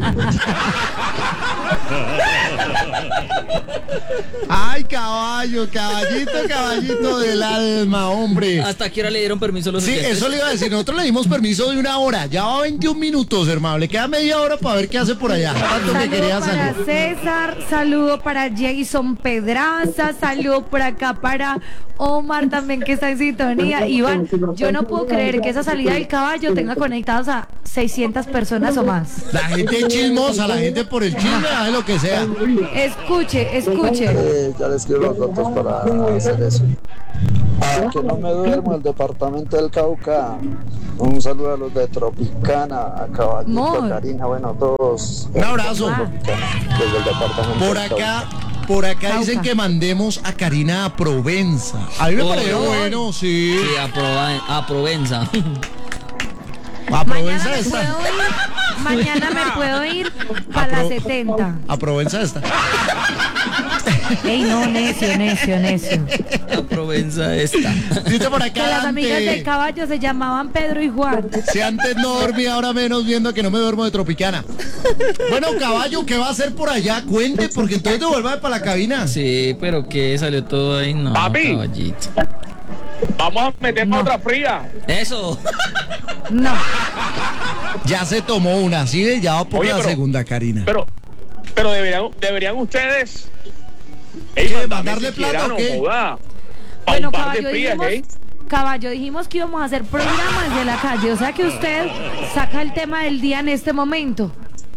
[SPEAKER 1] Ay, caballo, caballito, caballito del alma, hombre.
[SPEAKER 4] ¿Hasta qué hora le dieron permiso los
[SPEAKER 1] Sí,
[SPEAKER 4] oyentes?
[SPEAKER 1] eso le iba a decir. Nosotros le dimos permiso de una hora. Ya va veintiún minutos, hermano. Le queda media hora para ver qué hace por allá. Tanto que
[SPEAKER 2] Saludo
[SPEAKER 1] quería
[SPEAKER 2] para
[SPEAKER 1] salir.
[SPEAKER 2] César, saludo para Jason Pedraza, saludo por acá para Omar también que está en sintonía. Iván, yo no puedo creer que esa salida del caballo tenga conectados a seiscientas personas o más.
[SPEAKER 1] La gente es chismosa, la gente por el chisme hace lo que sea.
[SPEAKER 2] Escuche, escuche.
[SPEAKER 6] Eh, ya les escribo los datos para hacer eso. Ah, que no me duermo, el departamento del Cauca. Un saludo a los de Tropicana, a Caballito,
[SPEAKER 2] Mor.
[SPEAKER 6] a Karina, bueno, todos.
[SPEAKER 1] Un abrazo.
[SPEAKER 6] Tropicana, desde el departamento
[SPEAKER 1] Por
[SPEAKER 6] del
[SPEAKER 1] acá,
[SPEAKER 6] Cauca.
[SPEAKER 1] Por acá
[SPEAKER 2] Cauca.
[SPEAKER 1] dicen que mandemos a Karina a Provenza. A mí me
[SPEAKER 4] Oh,
[SPEAKER 1] pareció
[SPEAKER 4] oh.
[SPEAKER 1] bueno, sí.
[SPEAKER 4] Sí, a, Prova- a Provenza.
[SPEAKER 1] A Provenza
[SPEAKER 2] Mañana me
[SPEAKER 1] esta.
[SPEAKER 2] puedo ir, mañana me puedo ir para
[SPEAKER 1] A
[SPEAKER 2] la
[SPEAKER 1] Pro-
[SPEAKER 2] setenta.
[SPEAKER 1] A Provenza esta.
[SPEAKER 2] Ey, no, necio, necio, necio.
[SPEAKER 4] A Provenza esta.
[SPEAKER 1] Dice por
[SPEAKER 2] Que
[SPEAKER 1] acá
[SPEAKER 2] las amigas del
[SPEAKER 1] Dante.
[SPEAKER 2] caballo se llamaban Pedro y Juan.
[SPEAKER 1] Si antes no dormía, ahora menos viendo que no me duermo de Tropicana. Bueno, caballo, ¿qué va a hacer por allá? Cuente, porque entonces te vuelvas para la cabina.
[SPEAKER 4] Sí, pero que salió todo ahí, no,
[SPEAKER 3] Papi.
[SPEAKER 4] caballito.
[SPEAKER 3] Vamos a meternos
[SPEAKER 2] No.
[SPEAKER 3] otra fría.
[SPEAKER 4] Eso.
[SPEAKER 2] No.
[SPEAKER 1] Ya se tomó una, ¿sí? Ya va por
[SPEAKER 3] Oye,
[SPEAKER 1] la
[SPEAKER 3] pero-
[SPEAKER 1] segunda, Karina.
[SPEAKER 3] Pero, pero deberían, deberían ustedes. Ey,
[SPEAKER 1] ¿Qué,
[SPEAKER 3] mandarme
[SPEAKER 1] mandarle
[SPEAKER 3] si
[SPEAKER 1] plata
[SPEAKER 3] quieran,
[SPEAKER 1] o qué?
[SPEAKER 3] no joda. Pa'
[SPEAKER 2] Bueno,
[SPEAKER 3] un par de
[SPEAKER 2] caballo
[SPEAKER 3] frías,
[SPEAKER 2] dijimos,
[SPEAKER 3] ¿eh?
[SPEAKER 2] caballo, dijimos que íbamos a hacer programas de la calle. O sea que usted saca el tema del día en este momento.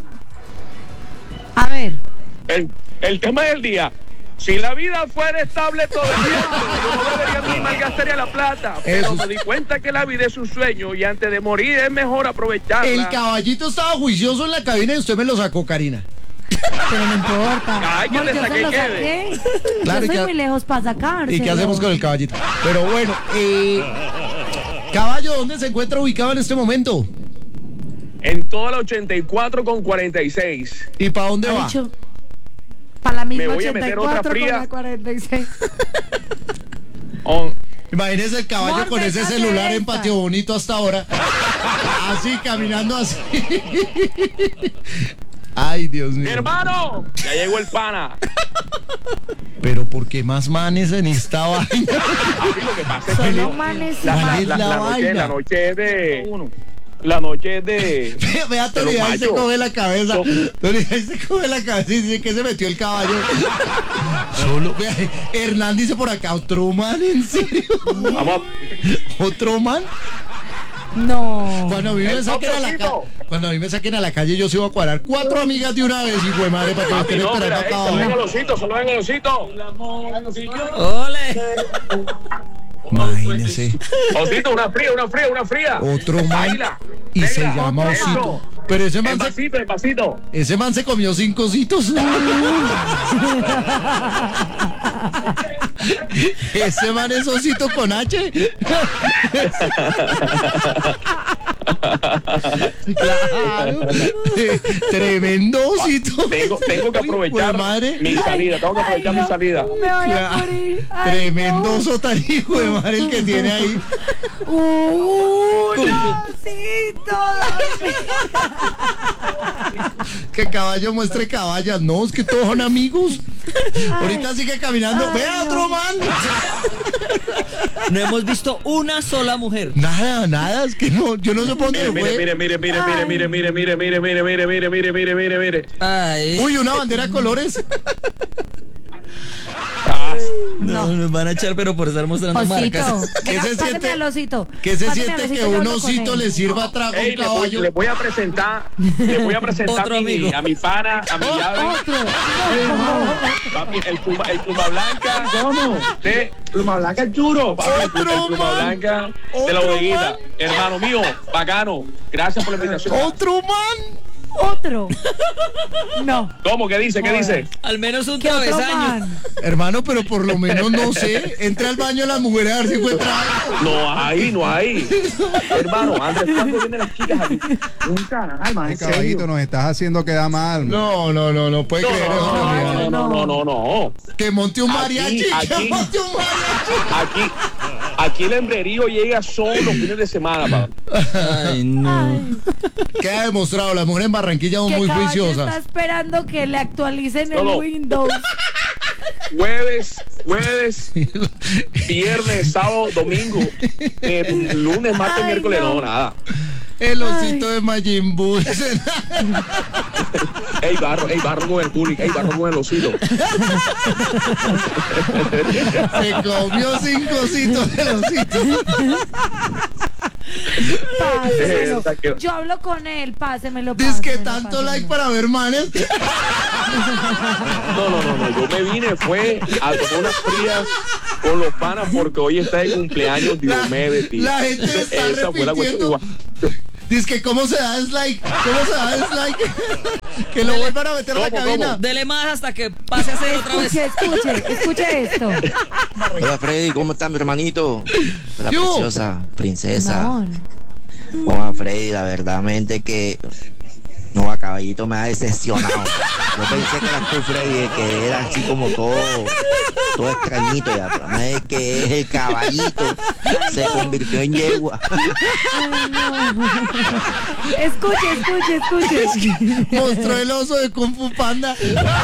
[SPEAKER 2] A ver.
[SPEAKER 3] El, el tema del día. Si la vida fuera estable todo el tiempo, yo no debería ni malgastaría la plata. Pero
[SPEAKER 1] Eso.
[SPEAKER 3] me di cuenta que la vida es un sueño y antes de morir es mejor aprovecharla.
[SPEAKER 1] El caballito estaba juicioso en la cabina y usted me lo sacó, Karina.
[SPEAKER 2] Pero no importa.
[SPEAKER 3] Ay, que
[SPEAKER 2] Amor,
[SPEAKER 3] le
[SPEAKER 2] yo se
[SPEAKER 3] saqué
[SPEAKER 2] lo
[SPEAKER 3] quede.
[SPEAKER 2] saqué.
[SPEAKER 1] Claro,
[SPEAKER 2] yo
[SPEAKER 1] y
[SPEAKER 2] soy
[SPEAKER 1] que-
[SPEAKER 2] muy lejos para sacar.
[SPEAKER 1] ¿Y qué hacemos con el caballito? Pero bueno, eh, caballo, ¿dónde se encuentra ubicado en este momento?
[SPEAKER 3] En toda la ochenta y cuatro con cuarenta y seis.
[SPEAKER 1] ¿Y para dónde va?
[SPEAKER 2] Para la misma
[SPEAKER 3] Me voy a meter otra
[SPEAKER 2] ochenta y cuatro
[SPEAKER 3] fría.
[SPEAKER 2] con la cuarenta y seis.
[SPEAKER 3] On-
[SPEAKER 1] Imagínese el caballo
[SPEAKER 2] Amor,
[SPEAKER 1] con ese
[SPEAKER 2] véngase
[SPEAKER 1] celular en
[SPEAKER 2] esta.
[SPEAKER 1] Patio Bonito hasta ahora. Así, caminando así. Ay, Dios
[SPEAKER 3] Mi
[SPEAKER 1] mío.
[SPEAKER 3] hermano, ya llegó el pana.
[SPEAKER 1] Pero ¿por qué más manes en esta vaina?
[SPEAKER 3] Papi, lo que pasa es que
[SPEAKER 2] Solo manes y
[SPEAKER 3] la, la,
[SPEAKER 2] manes.
[SPEAKER 3] la-
[SPEAKER 1] la
[SPEAKER 3] la noche,
[SPEAKER 1] vaina.
[SPEAKER 3] la noche es de. La noche es de.
[SPEAKER 1] Vea,
[SPEAKER 3] Pero
[SPEAKER 1] Tony, ahí se
[SPEAKER 3] macho.
[SPEAKER 1] coge la cabeza.
[SPEAKER 3] No.
[SPEAKER 1] Tony, ahí se coge la cabeza y dice que se metió el caballo. Solo, vea, Hernán dice por acá, ¿otro man? ¿En serio?
[SPEAKER 3] Vamos
[SPEAKER 1] ¿Otro man?
[SPEAKER 2] No.
[SPEAKER 1] Cuando a mí me
[SPEAKER 3] El
[SPEAKER 1] saquen a la calle,
[SPEAKER 3] toquecito.
[SPEAKER 1] cuando a mí me saquen a la calle, yo sí voy a cuadrar cuatro amigas de una vez, hijo de madre, para que me
[SPEAKER 3] Papi,
[SPEAKER 1] estén
[SPEAKER 3] no,
[SPEAKER 1] esperando
[SPEAKER 3] mira,
[SPEAKER 1] acá
[SPEAKER 3] ey, saluden el
[SPEAKER 1] abajo.
[SPEAKER 3] osito, saluden el osito.
[SPEAKER 4] ¡Ole!
[SPEAKER 1] Imagínese,
[SPEAKER 3] Osito, una fría, una fría, una fría.
[SPEAKER 1] otro man
[SPEAKER 3] Baila,
[SPEAKER 1] y se
[SPEAKER 3] venga,
[SPEAKER 1] llama
[SPEAKER 3] eso.
[SPEAKER 1] Osito. Pero ese
[SPEAKER 3] El
[SPEAKER 1] man se,
[SPEAKER 3] pasito, el pasito.
[SPEAKER 1] ese man se comió cinco ositos. Ese man es Osito con H. Claro. Tremendo Osito.
[SPEAKER 3] Tengo, tengo que
[SPEAKER 1] Uy,
[SPEAKER 3] aprovechar
[SPEAKER 1] jue madre.
[SPEAKER 3] mi salida, tengo que aprovechar
[SPEAKER 2] Ay,
[SPEAKER 3] mi
[SPEAKER 2] no,
[SPEAKER 3] salida.
[SPEAKER 2] Me voy a
[SPEAKER 1] Ya.
[SPEAKER 2] morir. Ay,
[SPEAKER 1] Tremendo
[SPEAKER 2] no.
[SPEAKER 1] oso tan hijo de madre el que tiene ahí.
[SPEAKER 2] Un osito.
[SPEAKER 1] Que caballo muestre caballas. No, es que todos son amigos. Ahorita sigue caminando.
[SPEAKER 2] Ay,
[SPEAKER 1] Vea
[SPEAKER 2] no.
[SPEAKER 1] otro man.
[SPEAKER 4] No hemos visto una sola mujer.
[SPEAKER 1] Nada, nada. Es que no, yo no sé por dónde
[SPEAKER 3] Mire,
[SPEAKER 1] fue.
[SPEAKER 3] mire, mire, mire, mire, mire, mire, mire, mire, mire, mire, mire, mire, mire, mire, mire.
[SPEAKER 4] Ay.
[SPEAKER 1] Uy, una bandera de colores.
[SPEAKER 3] Ah,
[SPEAKER 4] No, nos van a echar, pero por estar mostrando
[SPEAKER 2] Osito.
[SPEAKER 4] marcas.
[SPEAKER 1] ¿Qué
[SPEAKER 2] Venga,
[SPEAKER 1] se
[SPEAKER 2] páseme
[SPEAKER 1] siente?
[SPEAKER 2] al osito.
[SPEAKER 1] ¿Qué se
[SPEAKER 2] Páseme
[SPEAKER 1] siente
[SPEAKER 2] al
[SPEAKER 1] que
[SPEAKER 2] osito, yo
[SPEAKER 1] un
[SPEAKER 2] hablo con
[SPEAKER 1] osito
[SPEAKER 2] él.
[SPEAKER 1] le sirva trago a
[SPEAKER 3] ey,
[SPEAKER 1] un
[SPEAKER 3] le voy,
[SPEAKER 1] caballo?
[SPEAKER 3] le voy a presentar, le voy a presentar
[SPEAKER 4] Otro
[SPEAKER 3] a mi,
[SPEAKER 4] amigo.
[SPEAKER 3] a mi pana, a mi llave.
[SPEAKER 2] Otro.
[SPEAKER 3] Papi, el pluma, el pluma blanca. ¿Cómo? De pluma blanca el churo. Papi, el pluma, el
[SPEAKER 1] Otro
[SPEAKER 3] pluma
[SPEAKER 1] man.
[SPEAKER 3] blanca de la
[SPEAKER 1] Otro
[SPEAKER 3] bodeguita.
[SPEAKER 1] man.
[SPEAKER 3] Hermano mío, bacano. Gracias por la invitación.
[SPEAKER 1] Otro man.
[SPEAKER 2] Otro. No.
[SPEAKER 3] ¿Cómo? ¿Qué dice? ¿Qué dice?
[SPEAKER 4] Al menos un
[SPEAKER 2] ¿Qué otro
[SPEAKER 4] travesaño.
[SPEAKER 2] man?
[SPEAKER 1] Hermano, pero por lo menos no sé. Entra al baño de las mujeres a ver si encuentra algo.
[SPEAKER 3] No hay, no hay. Hermano, Andrés, ¿cuándo vienen las chicas aquí? Nunca, ay, man,
[SPEAKER 7] Ay,
[SPEAKER 3] en
[SPEAKER 7] caballito,
[SPEAKER 3] serio.
[SPEAKER 7] nos estás haciendo quedar mal.
[SPEAKER 1] No, no, no, no puede
[SPEAKER 3] No,
[SPEAKER 1] creer eso.
[SPEAKER 3] no,
[SPEAKER 1] amiga.
[SPEAKER 3] no, no, no, no, no.
[SPEAKER 1] Que monte un
[SPEAKER 3] Aquí,
[SPEAKER 1] mariachi. Que
[SPEAKER 3] aquí.
[SPEAKER 1] monte un mariachi.
[SPEAKER 3] Aquí, aquí el hembrerío llega solo los fines de semana, papá.
[SPEAKER 4] Ay, no.
[SPEAKER 1] Queda demostrado, las mujeres en Barranquilla son
[SPEAKER 2] Que
[SPEAKER 1] muy
[SPEAKER 2] caballo
[SPEAKER 1] juiciosas.
[SPEAKER 2] está esperando que le actualicen el
[SPEAKER 3] No, no.
[SPEAKER 2] Windows.
[SPEAKER 3] Jueves, jueves, viernes, sábado, domingo, eh, lunes, martes,
[SPEAKER 2] Ay,
[SPEAKER 3] miércoles,
[SPEAKER 2] no.
[SPEAKER 3] no, nada.
[SPEAKER 1] El osito de Majin Buu.
[SPEAKER 3] Ey, barro, ey, barro con el público, ey, barro con el osito.
[SPEAKER 1] Se comió cinco ositos del osito.
[SPEAKER 2] Pásemelo.
[SPEAKER 3] Eh, que-
[SPEAKER 2] Yo hablo con él, pásemelo.
[SPEAKER 1] Dice que
[SPEAKER 2] pásemelo,
[SPEAKER 1] tanto
[SPEAKER 2] pásemelo.
[SPEAKER 1] like para ver manes.
[SPEAKER 3] No, no, no, no, yo me vine, fue a tomar unas frías con los panas porque hoy está de cumpleaños Diomedes, tío.
[SPEAKER 1] La gente está
[SPEAKER 3] Esa fue la cuestión.
[SPEAKER 1] repitiendo. Dice que cómo se da dislike. ¿Cómo se da dislike? Que lo vuelvan a meter a la
[SPEAKER 3] ¿Cómo,
[SPEAKER 1] cabina.
[SPEAKER 3] cómo?
[SPEAKER 4] Dele más hasta que pase a ser otra vez.
[SPEAKER 2] Escuche, escuche, escuche esto.
[SPEAKER 10] Hola Freddy, ¿cómo estás mi hermanito? Hola
[SPEAKER 1] ¿Qué hubo?
[SPEAKER 10] preciosa, princesa.
[SPEAKER 2] Amor.
[SPEAKER 10] Hola Freddy, la verdad mente que no, a Caballito me ha decepcionado. Yo pensé que eras tú Freddy, que era así como todo, todo extrañito ya, pero no es que es el Caballito, se convirtió en yegua.
[SPEAKER 2] Ay, no. Escuche, escuche, escuche.
[SPEAKER 1] Mostró el oso de Kung Fu Panda.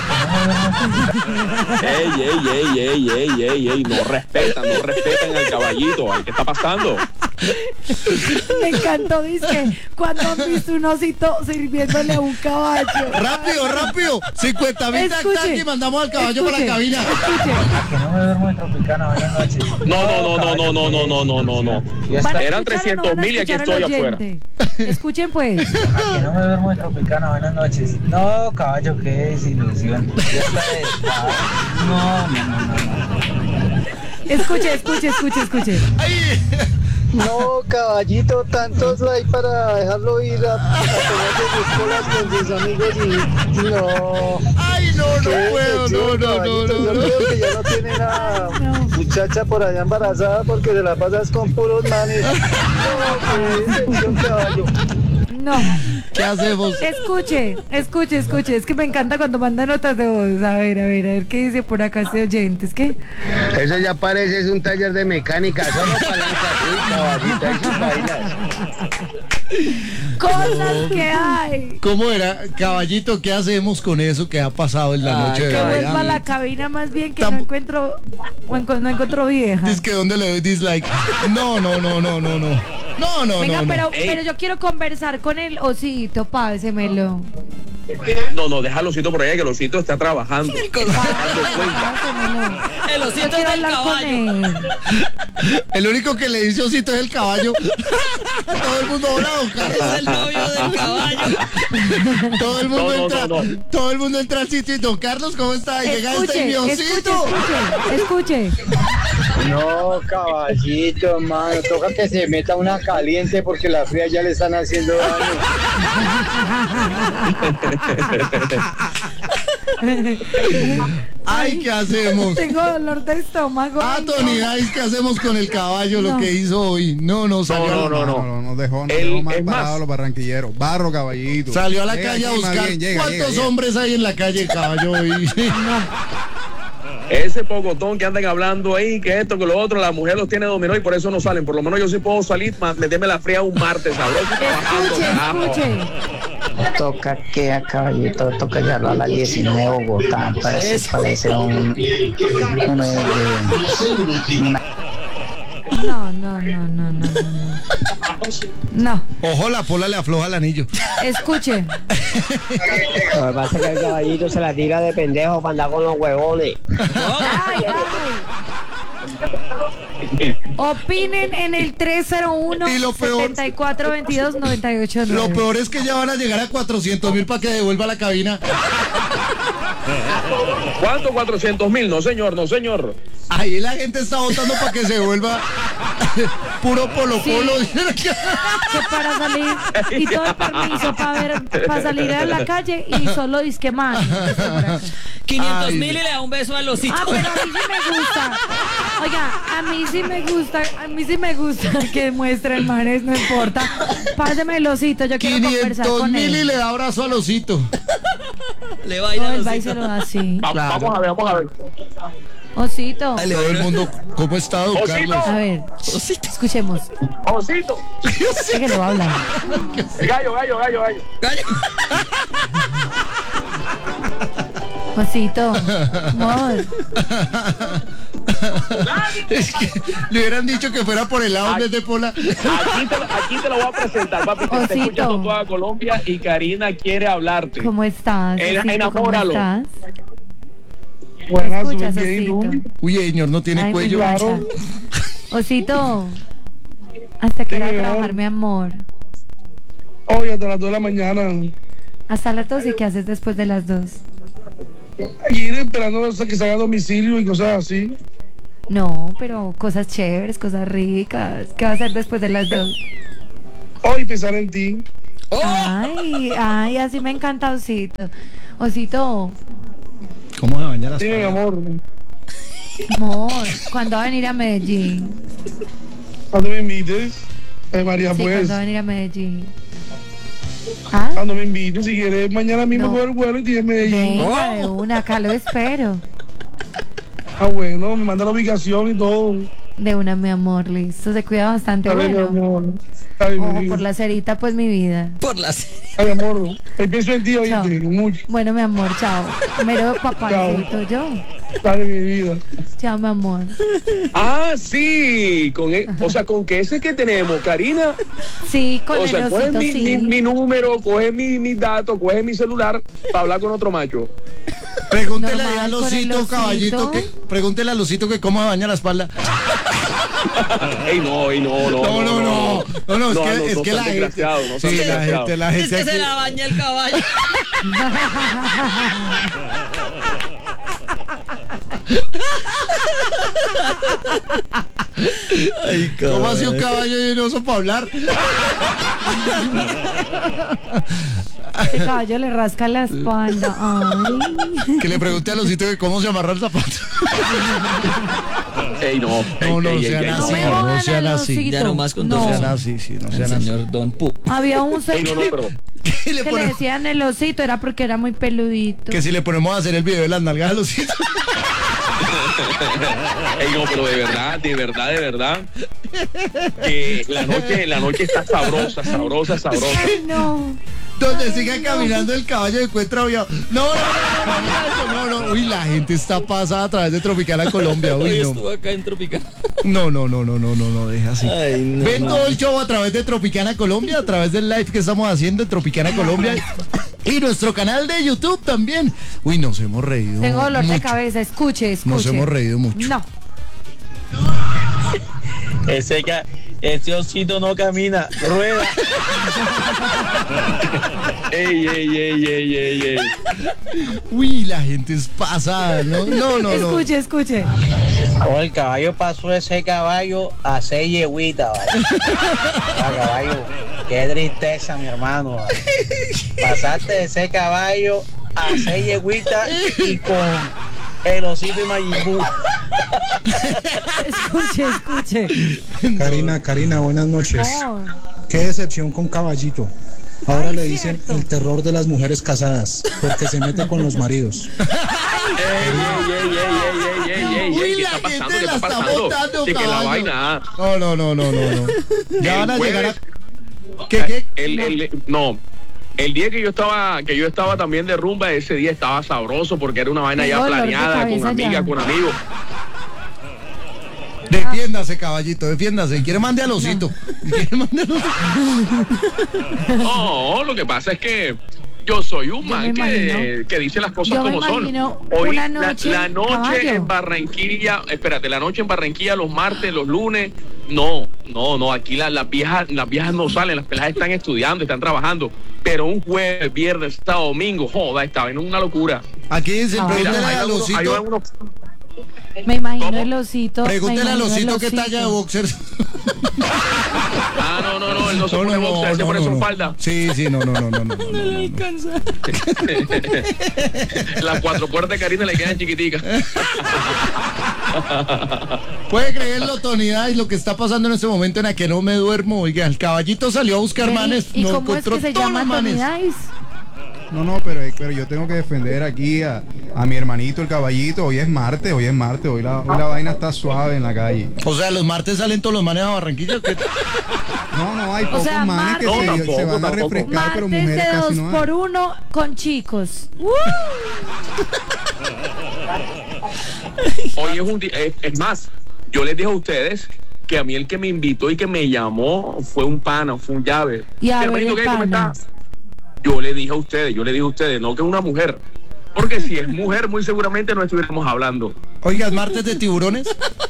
[SPEAKER 3] Ey, ey, ey, ey, ey, ey, ey, no respetan, no respetan al caballito. Ay, ¿qué está pasando?
[SPEAKER 2] Me encantó, dice, cuando han visto un osito sirviéndole a un caballo.
[SPEAKER 1] Rápido, rápido. cincuenta mil tac tac y mandamos al caballo para la cabina.
[SPEAKER 2] Escuche.
[SPEAKER 11] Que no me duermo en Tropicana, buenas noches.
[SPEAKER 3] No, no, no, no, no, no, no, no, no, no.
[SPEAKER 2] ¿Van a
[SPEAKER 3] Eran
[SPEAKER 2] escuchar o no
[SPEAKER 3] trescientos
[SPEAKER 2] van a
[SPEAKER 3] mil y aquí
[SPEAKER 2] escuchar
[SPEAKER 3] estoy
[SPEAKER 2] al
[SPEAKER 3] afuera.
[SPEAKER 2] oyente? Escuchen pues.
[SPEAKER 11] Que no me duermo en Tropicana, buenas noches. No, caballo, qué desilusión. Ya está de... No, no, no, no.
[SPEAKER 2] Escuche, escuche, escuche, escuche.
[SPEAKER 6] No, caballito, tantos hay para dejarlo ir a, a tomarse sus colas con sus amigos y, y no.
[SPEAKER 1] Ay, no, no
[SPEAKER 6] Qué
[SPEAKER 1] puedo, no,
[SPEAKER 6] decepción,
[SPEAKER 1] no, no,
[SPEAKER 6] caballito. Yo
[SPEAKER 1] no.
[SPEAKER 6] creo que ya no tiene una muchacha por allá embarazada porque se la pasas con puros manes. No, qué decepción, caballo.
[SPEAKER 2] No.
[SPEAKER 1] ¿Qué hacemos?
[SPEAKER 2] Escuche, escuche, escuche. Es que me encanta cuando manda notas de voz. A ver, a ver, a ver qué dice por acá este oyente. Es que
[SPEAKER 12] Eso ya parece es un taller de mecánica, solo palancas, uy, caballita y sus bailas.
[SPEAKER 2] cosas que hay.
[SPEAKER 1] ¿Cómo era? Caballito, ¿qué hacemos con eso que ha pasado en la
[SPEAKER 4] Ay,
[SPEAKER 1] noche de
[SPEAKER 2] Que
[SPEAKER 1] Navidad?
[SPEAKER 2] vuelva a la cabina más bien que
[SPEAKER 1] Tam-
[SPEAKER 2] no encuentro o enco- no encuentro vieja.
[SPEAKER 1] Es que ¿dónde le doy dislike? No, no, no, no, no, no. No, no,
[SPEAKER 2] Venga,
[SPEAKER 1] no, no.
[SPEAKER 2] pero,
[SPEAKER 3] Ey.
[SPEAKER 2] pero yo quiero conversar con el osito, pásemelo.
[SPEAKER 3] No, no, deja al osito por allá, que el osito está trabajando. Está dando cuenta.
[SPEAKER 2] Pásemelo.
[SPEAKER 4] El
[SPEAKER 2] Yo
[SPEAKER 4] osito
[SPEAKER 2] quiero
[SPEAKER 4] del
[SPEAKER 2] hablar con
[SPEAKER 4] caballo.
[SPEAKER 2] él.
[SPEAKER 1] El único que le dice osito es el caballo. Todo el mundo, hola, don Carlos.
[SPEAKER 4] Es el novio del caballo.
[SPEAKER 1] Todo el mundo
[SPEAKER 3] No, no,
[SPEAKER 1] entra,
[SPEAKER 3] no, no.
[SPEAKER 1] todo el mundo entra al sitio y don Carlos, ¿cómo está? Y llega este
[SPEAKER 2] Escuche,
[SPEAKER 1] mi
[SPEAKER 2] escuche,
[SPEAKER 1] osito.
[SPEAKER 2] escuche, escuche.
[SPEAKER 12] No, caballito, hermano, toca que se meta una caliente porque las frías ya le están haciendo daño.
[SPEAKER 1] Ay, ¿qué hacemos?
[SPEAKER 2] Tengo dolor de estómago.
[SPEAKER 1] Ah,
[SPEAKER 2] Ay, no.
[SPEAKER 1] Tony Dice, ¿qué hacemos con el caballo? Lo
[SPEAKER 2] No.
[SPEAKER 1] que hizo hoy. No, no, salió,
[SPEAKER 3] No, no,
[SPEAKER 7] No, no, nos dejó, nos
[SPEAKER 3] El-
[SPEAKER 7] dejó mal
[SPEAKER 3] es más-
[SPEAKER 7] parados los barranquilleros. Barro, caballito.
[SPEAKER 1] salió a la
[SPEAKER 7] Llega
[SPEAKER 1] calle a
[SPEAKER 7] aquí, más
[SPEAKER 1] buscar
[SPEAKER 7] bien, llega,
[SPEAKER 1] cuántos
[SPEAKER 7] llega, llega.
[SPEAKER 1] hombres hay en la calle el caballo hoy.
[SPEAKER 3] Ese pocotón que andan hablando ahí, que esto, que lo otro, la mujer los tiene dominó y por eso no salen. Por lo menos yo sí puedo salir, ma- meterme la fría un martes, sabroso, trabajando.
[SPEAKER 2] Escuche,
[SPEAKER 3] carajo.
[SPEAKER 2] escuche.
[SPEAKER 11] Toca que a caballito, toca llevarlo a la diecinueve Bogotá. Parece, parece un, un, eh, una
[SPEAKER 2] No, no, no, no, no, no. No,
[SPEAKER 1] Ojo, la pola le afloja el anillo.
[SPEAKER 2] escuche.
[SPEAKER 12] Lo que pasa es que el caballito se la tira de pendejo para andar con los huevones.
[SPEAKER 2] Ay, ay. Opinen en el tres cero uno,
[SPEAKER 1] Y lo peor-
[SPEAKER 2] setenta y cuatro veintidós, noventa y ocho
[SPEAKER 1] Lo
[SPEAKER 2] nueve.
[SPEAKER 1] peor es que ya van a llegar a cuatrocientos mil para que devuelva la cabina.
[SPEAKER 3] ¿Cuánto? cuatrocientos mil, no señor, no señor.
[SPEAKER 1] Ahí la gente está votando para que se vuelva puro polo
[SPEAKER 2] Sí.
[SPEAKER 1] polo.
[SPEAKER 2] Que para salir y todo el permiso para ver, para salir a la calle y solo disque más.
[SPEAKER 4] quinientos
[SPEAKER 1] Ay.
[SPEAKER 4] mil y le da un beso al osito.
[SPEAKER 2] Ah, pero a mí sí me gusta. Oiga, a mí sí me gusta, a mí sí me gusta que muestren manes, no importa. Páseme el osito, yo quiero conversar
[SPEAKER 1] quinientos
[SPEAKER 2] con
[SPEAKER 1] mil y
[SPEAKER 2] él.
[SPEAKER 1] le da abrazo al osito.
[SPEAKER 4] Le baila
[SPEAKER 2] No,
[SPEAKER 4] al
[SPEAKER 2] él va y se
[SPEAKER 4] osito.
[SPEAKER 2] lo da así.
[SPEAKER 3] Va-
[SPEAKER 1] Claro.
[SPEAKER 3] Vamos a ver, vamos a ver.
[SPEAKER 2] Osito.
[SPEAKER 1] Todo el mundo, ¿cómo está, don
[SPEAKER 3] Osito.
[SPEAKER 1] Carlos?
[SPEAKER 2] A ver, escuchemos.
[SPEAKER 3] Osito.
[SPEAKER 2] Sé que le va a hablar.
[SPEAKER 3] Gallo, gallo, gallo, gallo.
[SPEAKER 4] Gallo.
[SPEAKER 2] Osito. Amor.
[SPEAKER 1] Es que le hubieran dicho que fuera por el lado en vez de pola.
[SPEAKER 3] Aquí te, aquí te lo voy a presentar, papi. Te está
[SPEAKER 2] Osito.
[SPEAKER 3] escuchando toda Colombia y Karina quiere hablarte.
[SPEAKER 2] ¿Cómo estás?
[SPEAKER 3] En-
[SPEAKER 2] Osito, ¿cómo
[SPEAKER 3] enamóralo.
[SPEAKER 2] estás?
[SPEAKER 12] Buenas,
[SPEAKER 2] ¿Me escuchas, Osito?
[SPEAKER 1] Uy, señor, no tiene
[SPEAKER 2] Ay, mi
[SPEAKER 1] cuello.
[SPEAKER 2] guacha. Osito. ¿Hasta qué hora
[SPEAKER 12] Sí, mi
[SPEAKER 2] trabajar,
[SPEAKER 12] amor.
[SPEAKER 2] mi amor?
[SPEAKER 12] Hoy hasta las dos de la mañana.
[SPEAKER 2] Hasta las dos y qué haces después de las dos.
[SPEAKER 12] Ir esperando hasta que salga a domicilio y cosas así.
[SPEAKER 2] No, pero cosas chéveres, cosas ricas. ¿Qué va a hacer después de las dos?
[SPEAKER 12] Hoy pensar en ti.
[SPEAKER 2] Ay, ay, así me encanta Osito. Osito,
[SPEAKER 1] ¿Cómo se baña las
[SPEAKER 3] Sí, mi
[SPEAKER 1] espalda?
[SPEAKER 3] amor.
[SPEAKER 2] amor, ¿cuándo va a venir a Medellín?
[SPEAKER 3] Cuando me invites, eh, María,
[SPEAKER 2] Sí,
[SPEAKER 3] pues.
[SPEAKER 2] ¿cuándo va a venir a Medellín? ¿Ah?
[SPEAKER 3] Cuando me invites, si quieres, mañana mismo
[SPEAKER 2] No.
[SPEAKER 3] coger el vuelo y tienes Medellín.
[SPEAKER 2] Venga, de una, acá lo espero.
[SPEAKER 3] Ah, bueno, me manda la ubicación y todo.
[SPEAKER 2] De una, mi amor, listo. Se cuida bastante,
[SPEAKER 3] Dale, mi
[SPEAKER 2] bueno.
[SPEAKER 3] amor. Ay, mi
[SPEAKER 2] Ojo
[SPEAKER 3] vida.
[SPEAKER 2] por la cerita, pues mi vida.
[SPEAKER 4] Por la serie.
[SPEAKER 3] Ay, amor. Ay, pienso en ti,
[SPEAKER 2] Chao.
[SPEAKER 3] oíste, mucho.
[SPEAKER 2] Bueno, mi amor, chao. Mero papacito yo.
[SPEAKER 3] Dale, mi vida.
[SPEAKER 2] Chao, mi amor.
[SPEAKER 3] Ah, sí. Con e- o sea, con que ese que tenemos, Karina.
[SPEAKER 2] Sí, con
[SPEAKER 3] O
[SPEAKER 2] el
[SPEAKER 3] sea, coge
[SPEAKER 2] osito,
[SPEAKER 3] mi,
[SPEAKER 2] sí.
[SPEAKER 3] mi, mi número, coge mi, mis datos, coge mi celular para hablar con otro macho.
[SPEAKER 1] Pregúntele
[SPEAKER 2] Normal,
[SPEAKER 1] a
[SPEAKER 2] con el
[SPEAKER 1] Lucito,
[SPEAKER 2] osito.
[SPEAKER 1] caballito, que, pregúntele a Lucito que cómo se baña la espalda.
[SPEAKER 3] Ey, no, ey, no, no.
[SPEAKER 1] No, no, no, no, no, es
[SPEAKER 3] No,
[SPEAKER 1] que,
[SPEAKER 3] no,
[SPEAKER 1] es
[SPEAKER 3] no
[SPEAKER 1] que
[SPEAKER 3] sean
[SPEAKER 1] la gente,
[SPEAKER 3] desgraciados, no sean
[SPEAKER 1] sí, la
[SPEAKER 3] desgraciados.
[SPEAKER 1] gente, la
[SPEAKER 4] Es
[SPEAKER 1] gente
[SPEAKER 4] que se
[SPEAKER 1] aquí-
[SPEAKER 4] la baña el caballo.
[SPEAKER 1] Ay, ¿cómo así un caballo llenoso para hablar?
[SPEAKER 2] Ese caballo le rasca la espalda. Ay.
[SPEAKER 1] Que le pregunte a Lucito que cómo se amarra el zapato.
[SPEAKER 3] Ey, no.
[SPEAKER 1] No, no,
[SPEAKER 3] ey, ey,
[SPEAKER 1] sean
[SPEAKER 3] ey,
[SPEAKER 1] así,
[SPEAKER 2] me
[SPEAKER 1] no,
[SPEAKER 2] jodan
[SPEAKER 1] no sean
[SPEAKER 2] a
[SPEAKER 1] así.
[SPEAKER 2] Lucito.
[SPEAKER 4] Ya nomás con
[SPEAKER 2] No.
[SPEAKER 4] dos
[SPEAKER 1] Sean así, sí, no
[SPEAKER 4] El
[SPEAKER 1] sean así.
[SPEAKER 4] señor Don Pu.
[SPEAKER 2] Había un
[SPEAKER 3] Ey,
[SPEAKER 2] señor
[SPEAKER 3] no, no, pero.
[SPEAKER 1] ¿Qué le
[SPEAKER 2] que le
[SPEAKER 1] ponemos?
[SPEAKER 2] decían el osito, era porque era muy peludito.
[SPEAKER 1] Que si le ponemos a hacer el video de las nalgas a Lucito.
[SPEAKER 3] Ey, no, pero de verdad, de verdad, de verdad. Que la noche, la noche está sabrosa, sabrosa, sabrosa.
[SPEAKER 2] Ay, no.
[SPEAKER 1] Donde siga caminando el caballo encuentra obviado. No, no, no, no, mira eso, no, no. Uy, la gente está pasada a través de Tropicana Colombia.
[SPEAKER 4] Hoy
[SPEAKER 1] Uy, no.
[SPEAKER 4] estuvo acá en Tropicana.
[SPEAKER 1] No, no, no, no, no, no, no, deja así.
[SPEAKER 4] Ay, no,
[SPEAKER 1] Ven
[SPEAKER 4] no.
[SPEAKER 1] todo el show a través de Tropicana Colombia, a través del live que estamos haciendo en Tropicana Colombia y nuestro canal de YouTube también. Uy, nos hemos reído.
[SPEAKER 2] Tengo dolor de
[SPEAKER 1] mucho.
[SPEAKER 2] cabeza, escuche, escuche.
[SPEAKER 1] Nos hemos reído mucho.
[SPEAKER 2] No.
[SPEAKER 11] Ese, ca- ese osito no camina, rueda.
[SPEAKER 3] Ey, ey, ey, ey, ey, ey.
[SPEAKER 1] Uy, la gente es pasada, ¿no? No, no, no.
[SPEAKER 2] Escuche, escuche.
[SPEAKER 11] Oh, el caballo pasó ese caballo a seis yeguitas, ¿vale? Ah, caballo, qué tristeza, mi hermano. ¿vale? Pasaste de ese caballo a seis yeguitas y con el osito y Majin Buu.
[SPEAKER 2] Escuche, escuche.
[SPEAKER 13] Karina, Karina, buenas noches.
[SPEAKER 2] Oh.
[SPEAKER 13] Qué decepción con Caballito. Ahora
[SPEAKER 2] Ay,
[SPEAKER 13] le dicen
[SPEAKER 2] cierto.
[SPEAKER 13] el terror de las mujeres casadas, porque se mete con los maridos.
[SPEAKER 3] Ey, ey, ey, ey, ey, ey, ey,
[SPEAKER 1] Uy,
[SPEAKER 3] ey, ¿qué
[SPEAKER 1] la
[SPEAKER 3] está pasando?
[SPEAKER 1] gente
[SPEAKER 3] ¿Qué
[SPEAKER 1] la
[SPEAKER 3] está
[SPEAKER 1] está
[SPEAKER 3] pasando?
[SPEAKER 1] botando,
[SPEAKER 3] Sí, que la
[SPEAKER 1] caballo.
[SPEAKER 3] vaina.
[SPEAKER 1] No, no, no, no, no, no. Ya
[SPEAKER 3] El
[SPEAKER 1] van a llegar a.
[SPEAKER 3] jueves-
[SPEAKER 1] ¿Qué, qué?
[SPEAKER 3] El, el- no. El día que yo estaba, que yo estaba también de rumba, ese día estaba sabroso porque era una vaina ya
[SPEAKER 2] Tengo dolor de
[SPEAKER 3] planeada, con
[SPEAKER 2] cabeza
[SPEAKER 3] amigas,
[SPEAKER 2] ya.
[SPEAKER 3] con amigos.
[SPEAKER 1] Defiéndase, caballito, defiéndase. ¿Quiere mande al osito? ¿Quiere mande al osito?
[SPEAKER 3] No, lo que pasa es que yo soy un
[SPEAKER 2] Yo me
[SPEAKER 3] man que,
[SPEAKER 2] imagino-
[SPEAKER 3] que dice las cosas
[SPEAKER 2] yo me
[SPEAKER 3] como son.
[SPEAKER 2] imagino
[SPEAKER 3] Hoy
[SPEAKER 2] una
[SPEAKER 3] la-
[SPEAKER 2] noche,
[SPEAKER 3] la, noche
[SPEAKER 2] caballo.
[SPEAKER 3] en Barranquilla, espérate, la noche en Barranquilla, los martes, los lunes, no, no, no, aquí la- las viejas, las viejas no salen, las peladas están estudiando, están trabajando, pero un jueves, viernes, sábado, domingo, joda, estaba en una locura.
[SPEAKER 1] Aquí dicen,
[SPEAKER 2] Ah.
[SPEAKER 3] Mira,
[SPEAKER 1] pregúntele
[SPEAKER 3] hay
[SPEAKER 1] al
[SPEAKER 3] algunos- hay
[SPEAKER 1] osito.
[SPEAKER 3] algunos-
[SPEAKER 2] Me imagino
[SPEAKER 3] ¿Cómo?
[SPEAKER 2] el osito. me
[SPEAKER 1] Pregúntele al
[SPEAKER 2] imagino el
[SPEAKER 1] osito qué
[SPEAKER 2] osito.
[SPEAKER 1] talla de boxers.
[SPEAKER 3] Ah, no, no, no, él no se pone boxer, él se
[SPEAKER 1] no,
[SPEAKER 3] pone
[SPEAKER 1] no,
[SPEAKER 3] su
[SPEAKER 1] no.
[SPEAKER 3] falda.
[SPEAKER 1] Sí, sí, no, no, no, no, no, no, no, no.
[SPEAKER 3] Las cuatro puertas de Karina le quedan chiquiticas.
[SPEAKER 1] Puede creerlo, Tony Dice, lo que está pasando en este momento en la que no me duermo. Oiga, el caballito salió a buscar
[SPEAKER 2] Ven,
[SPEAKER 1] manes,
[SPEAKER 2] ¿Y
[SPEAKER 1] no
[SPEAKER 2] cómo es
[SPEAKER 1] encontró
[SPEAKER 2] que se
[SPEAKER 1] todos
[SPEAKER 2] llama
[SPEAKER 1] los
[SPEAKER 2] Tony
[SPEAKER 1] manes.
[SPEAKER 2] Dice?
[SPEAKER 7] No, no, pero, pero yo tengo que defender aquí a, a mi hermanito, el caballito. Hoy es martes, hoy es martes, hoy la, hoy la vaina está suave en la calle.
[SPEAKER 1] O sea, los martes salen todos los manes a Barranquilla. ¿o qué?
[SPEAKER 7] No, no, hay
[SPEAKER 2] O
[SPEAKER 7] pocos
[SPEAKER 2] sea,
[SPEAKER 7] manes que
[SPEAKER 2] martes-
[SPEAKER 7] se,
[SPEAKER 3] No, tampoco,
[SPEAKER 7] se van a
[SPEAKER 3] tampoco.
[SPEAKER 7] refrescar, pero
[SPEAKER 2] Martes
[SPEAKER 7] mujeres
[SPEAKER 2] de
[SPEAKER 7] casi
[SPEAKER 2] dos
[SPEAKER 7] no hay.
[SPEAKER 2] por uno con chicos. ¡Uh!
[SPEAKER 3] Hoy es un día, es, es más, yo les dije a ustedes que a mí el que me invitó y que me llamó fue un pana, fue un llave.
[SPEAKER 2] Y a ver,
[SPEAKER 3] Hermanito,
[SPEAKER 2] el
[SPEAKER 3] ¿qué? ¿Cómo
[SPEAKER 2] pana.
[SPEAKER 3] estás? Yo le dije a ustedes, yo le dije a ustedes, no que una mujer. Porque si es mujer, muy seguramente no estuviéramos hablando.
[SPEAKER 1] Oiga, ¿es martes de tiburones?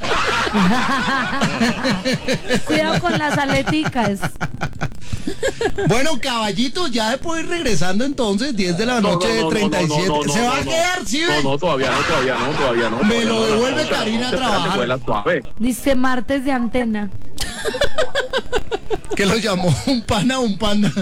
[SPEAKER 2] Cuidado con las aleticas.
[SPEAKER 1] Bueno, caballito, ya después regresando entonces, diez de la
[SPEAKER 3] No,
[SPEAKER 1] noche
[SPEAKER 3] no,
[SPEAKER 1] de
[SPEAKER 3] no,
[SPEAKER 1] treinta y siete.
[SPEAKER 3] no, no, no,
[SPEAKER 1] ¿Se va
[SPEAKER 3] no,
[SPEAKER 1] a
[SPEAKER 3] no.
[SPEAKER 1] quedar, sí,
[SPEAKER 3] No,
[SPEAKER 1] ve?
[SPEAKER 3] no, todavía no, todavía no, todavía no.
[SPEAKER 1] Me
[SPEAKER 3] todavía
[SPEAKER 1] lo
[SPEAKER 3] no,
[SPEAKER 1] devuelve
[SPEAKER 3] no,
[SPEAKER 1] Karina a
[SPEAKER 3] espérate,
[SPEAKER 1] trabajar.
[SPEAKER 3] espérate, suave.
[SPEAKER 2] Dice martes de antena.
[SPEAKER 1] Que lo llamó un pana, un panda.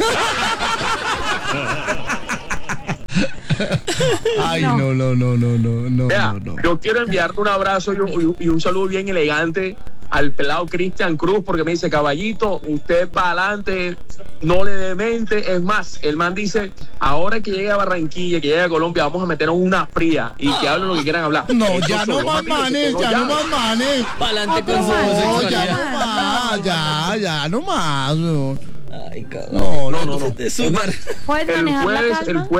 [SPEAKER 1] Ay, no, no, no, no, no, no.
[SPEAKER 3] Vea,
[SPEAKER 1] no, no.
[SPEAKER 3] yo quiero enviarte un abrazo y un, y un saludo bien elegante al pelado Cristian Cruz, porque me dice, caballito, usted para adelante, no le demente. Es más, el man dice, ahora que llegue a Barranquilla, que llegue a Colombia, vamos a meternos una fría y que hablen lo que quieran hablar.
[SPEAKER 1] No,
[SPEAKER 3] Eso
[SPEAKER 1] ya no
[SPEAKER 3] solo,
[SPEAKER 1] más
[SPEAKER 3] mami, eso
[SPEAKER 1] manes,
[SPEAKER 3] solo
[SPEAKER 1] ya no más manes.
[SPEAKER 4] Pa'lante con su
[SPEAKER 1] No,
[SPEAKER 4] homosexualidad.
[SPEAKER 1] ya no más, ya, ya no más. No,
[SPEAKER 4] Ay, cabrón.
[SPEAKER 1] no,
[SPEAKER 3] No, no, no.
[SPEAKER 4] Te súper.
[SPEAKER 2] ¿Puedes
[SPEAKER 3] El
[SPEAKER 2] manejar la
[SPEAKER 3] jueves, el
[SPEAKER 2] calma?
[SPEAKER 3] jueves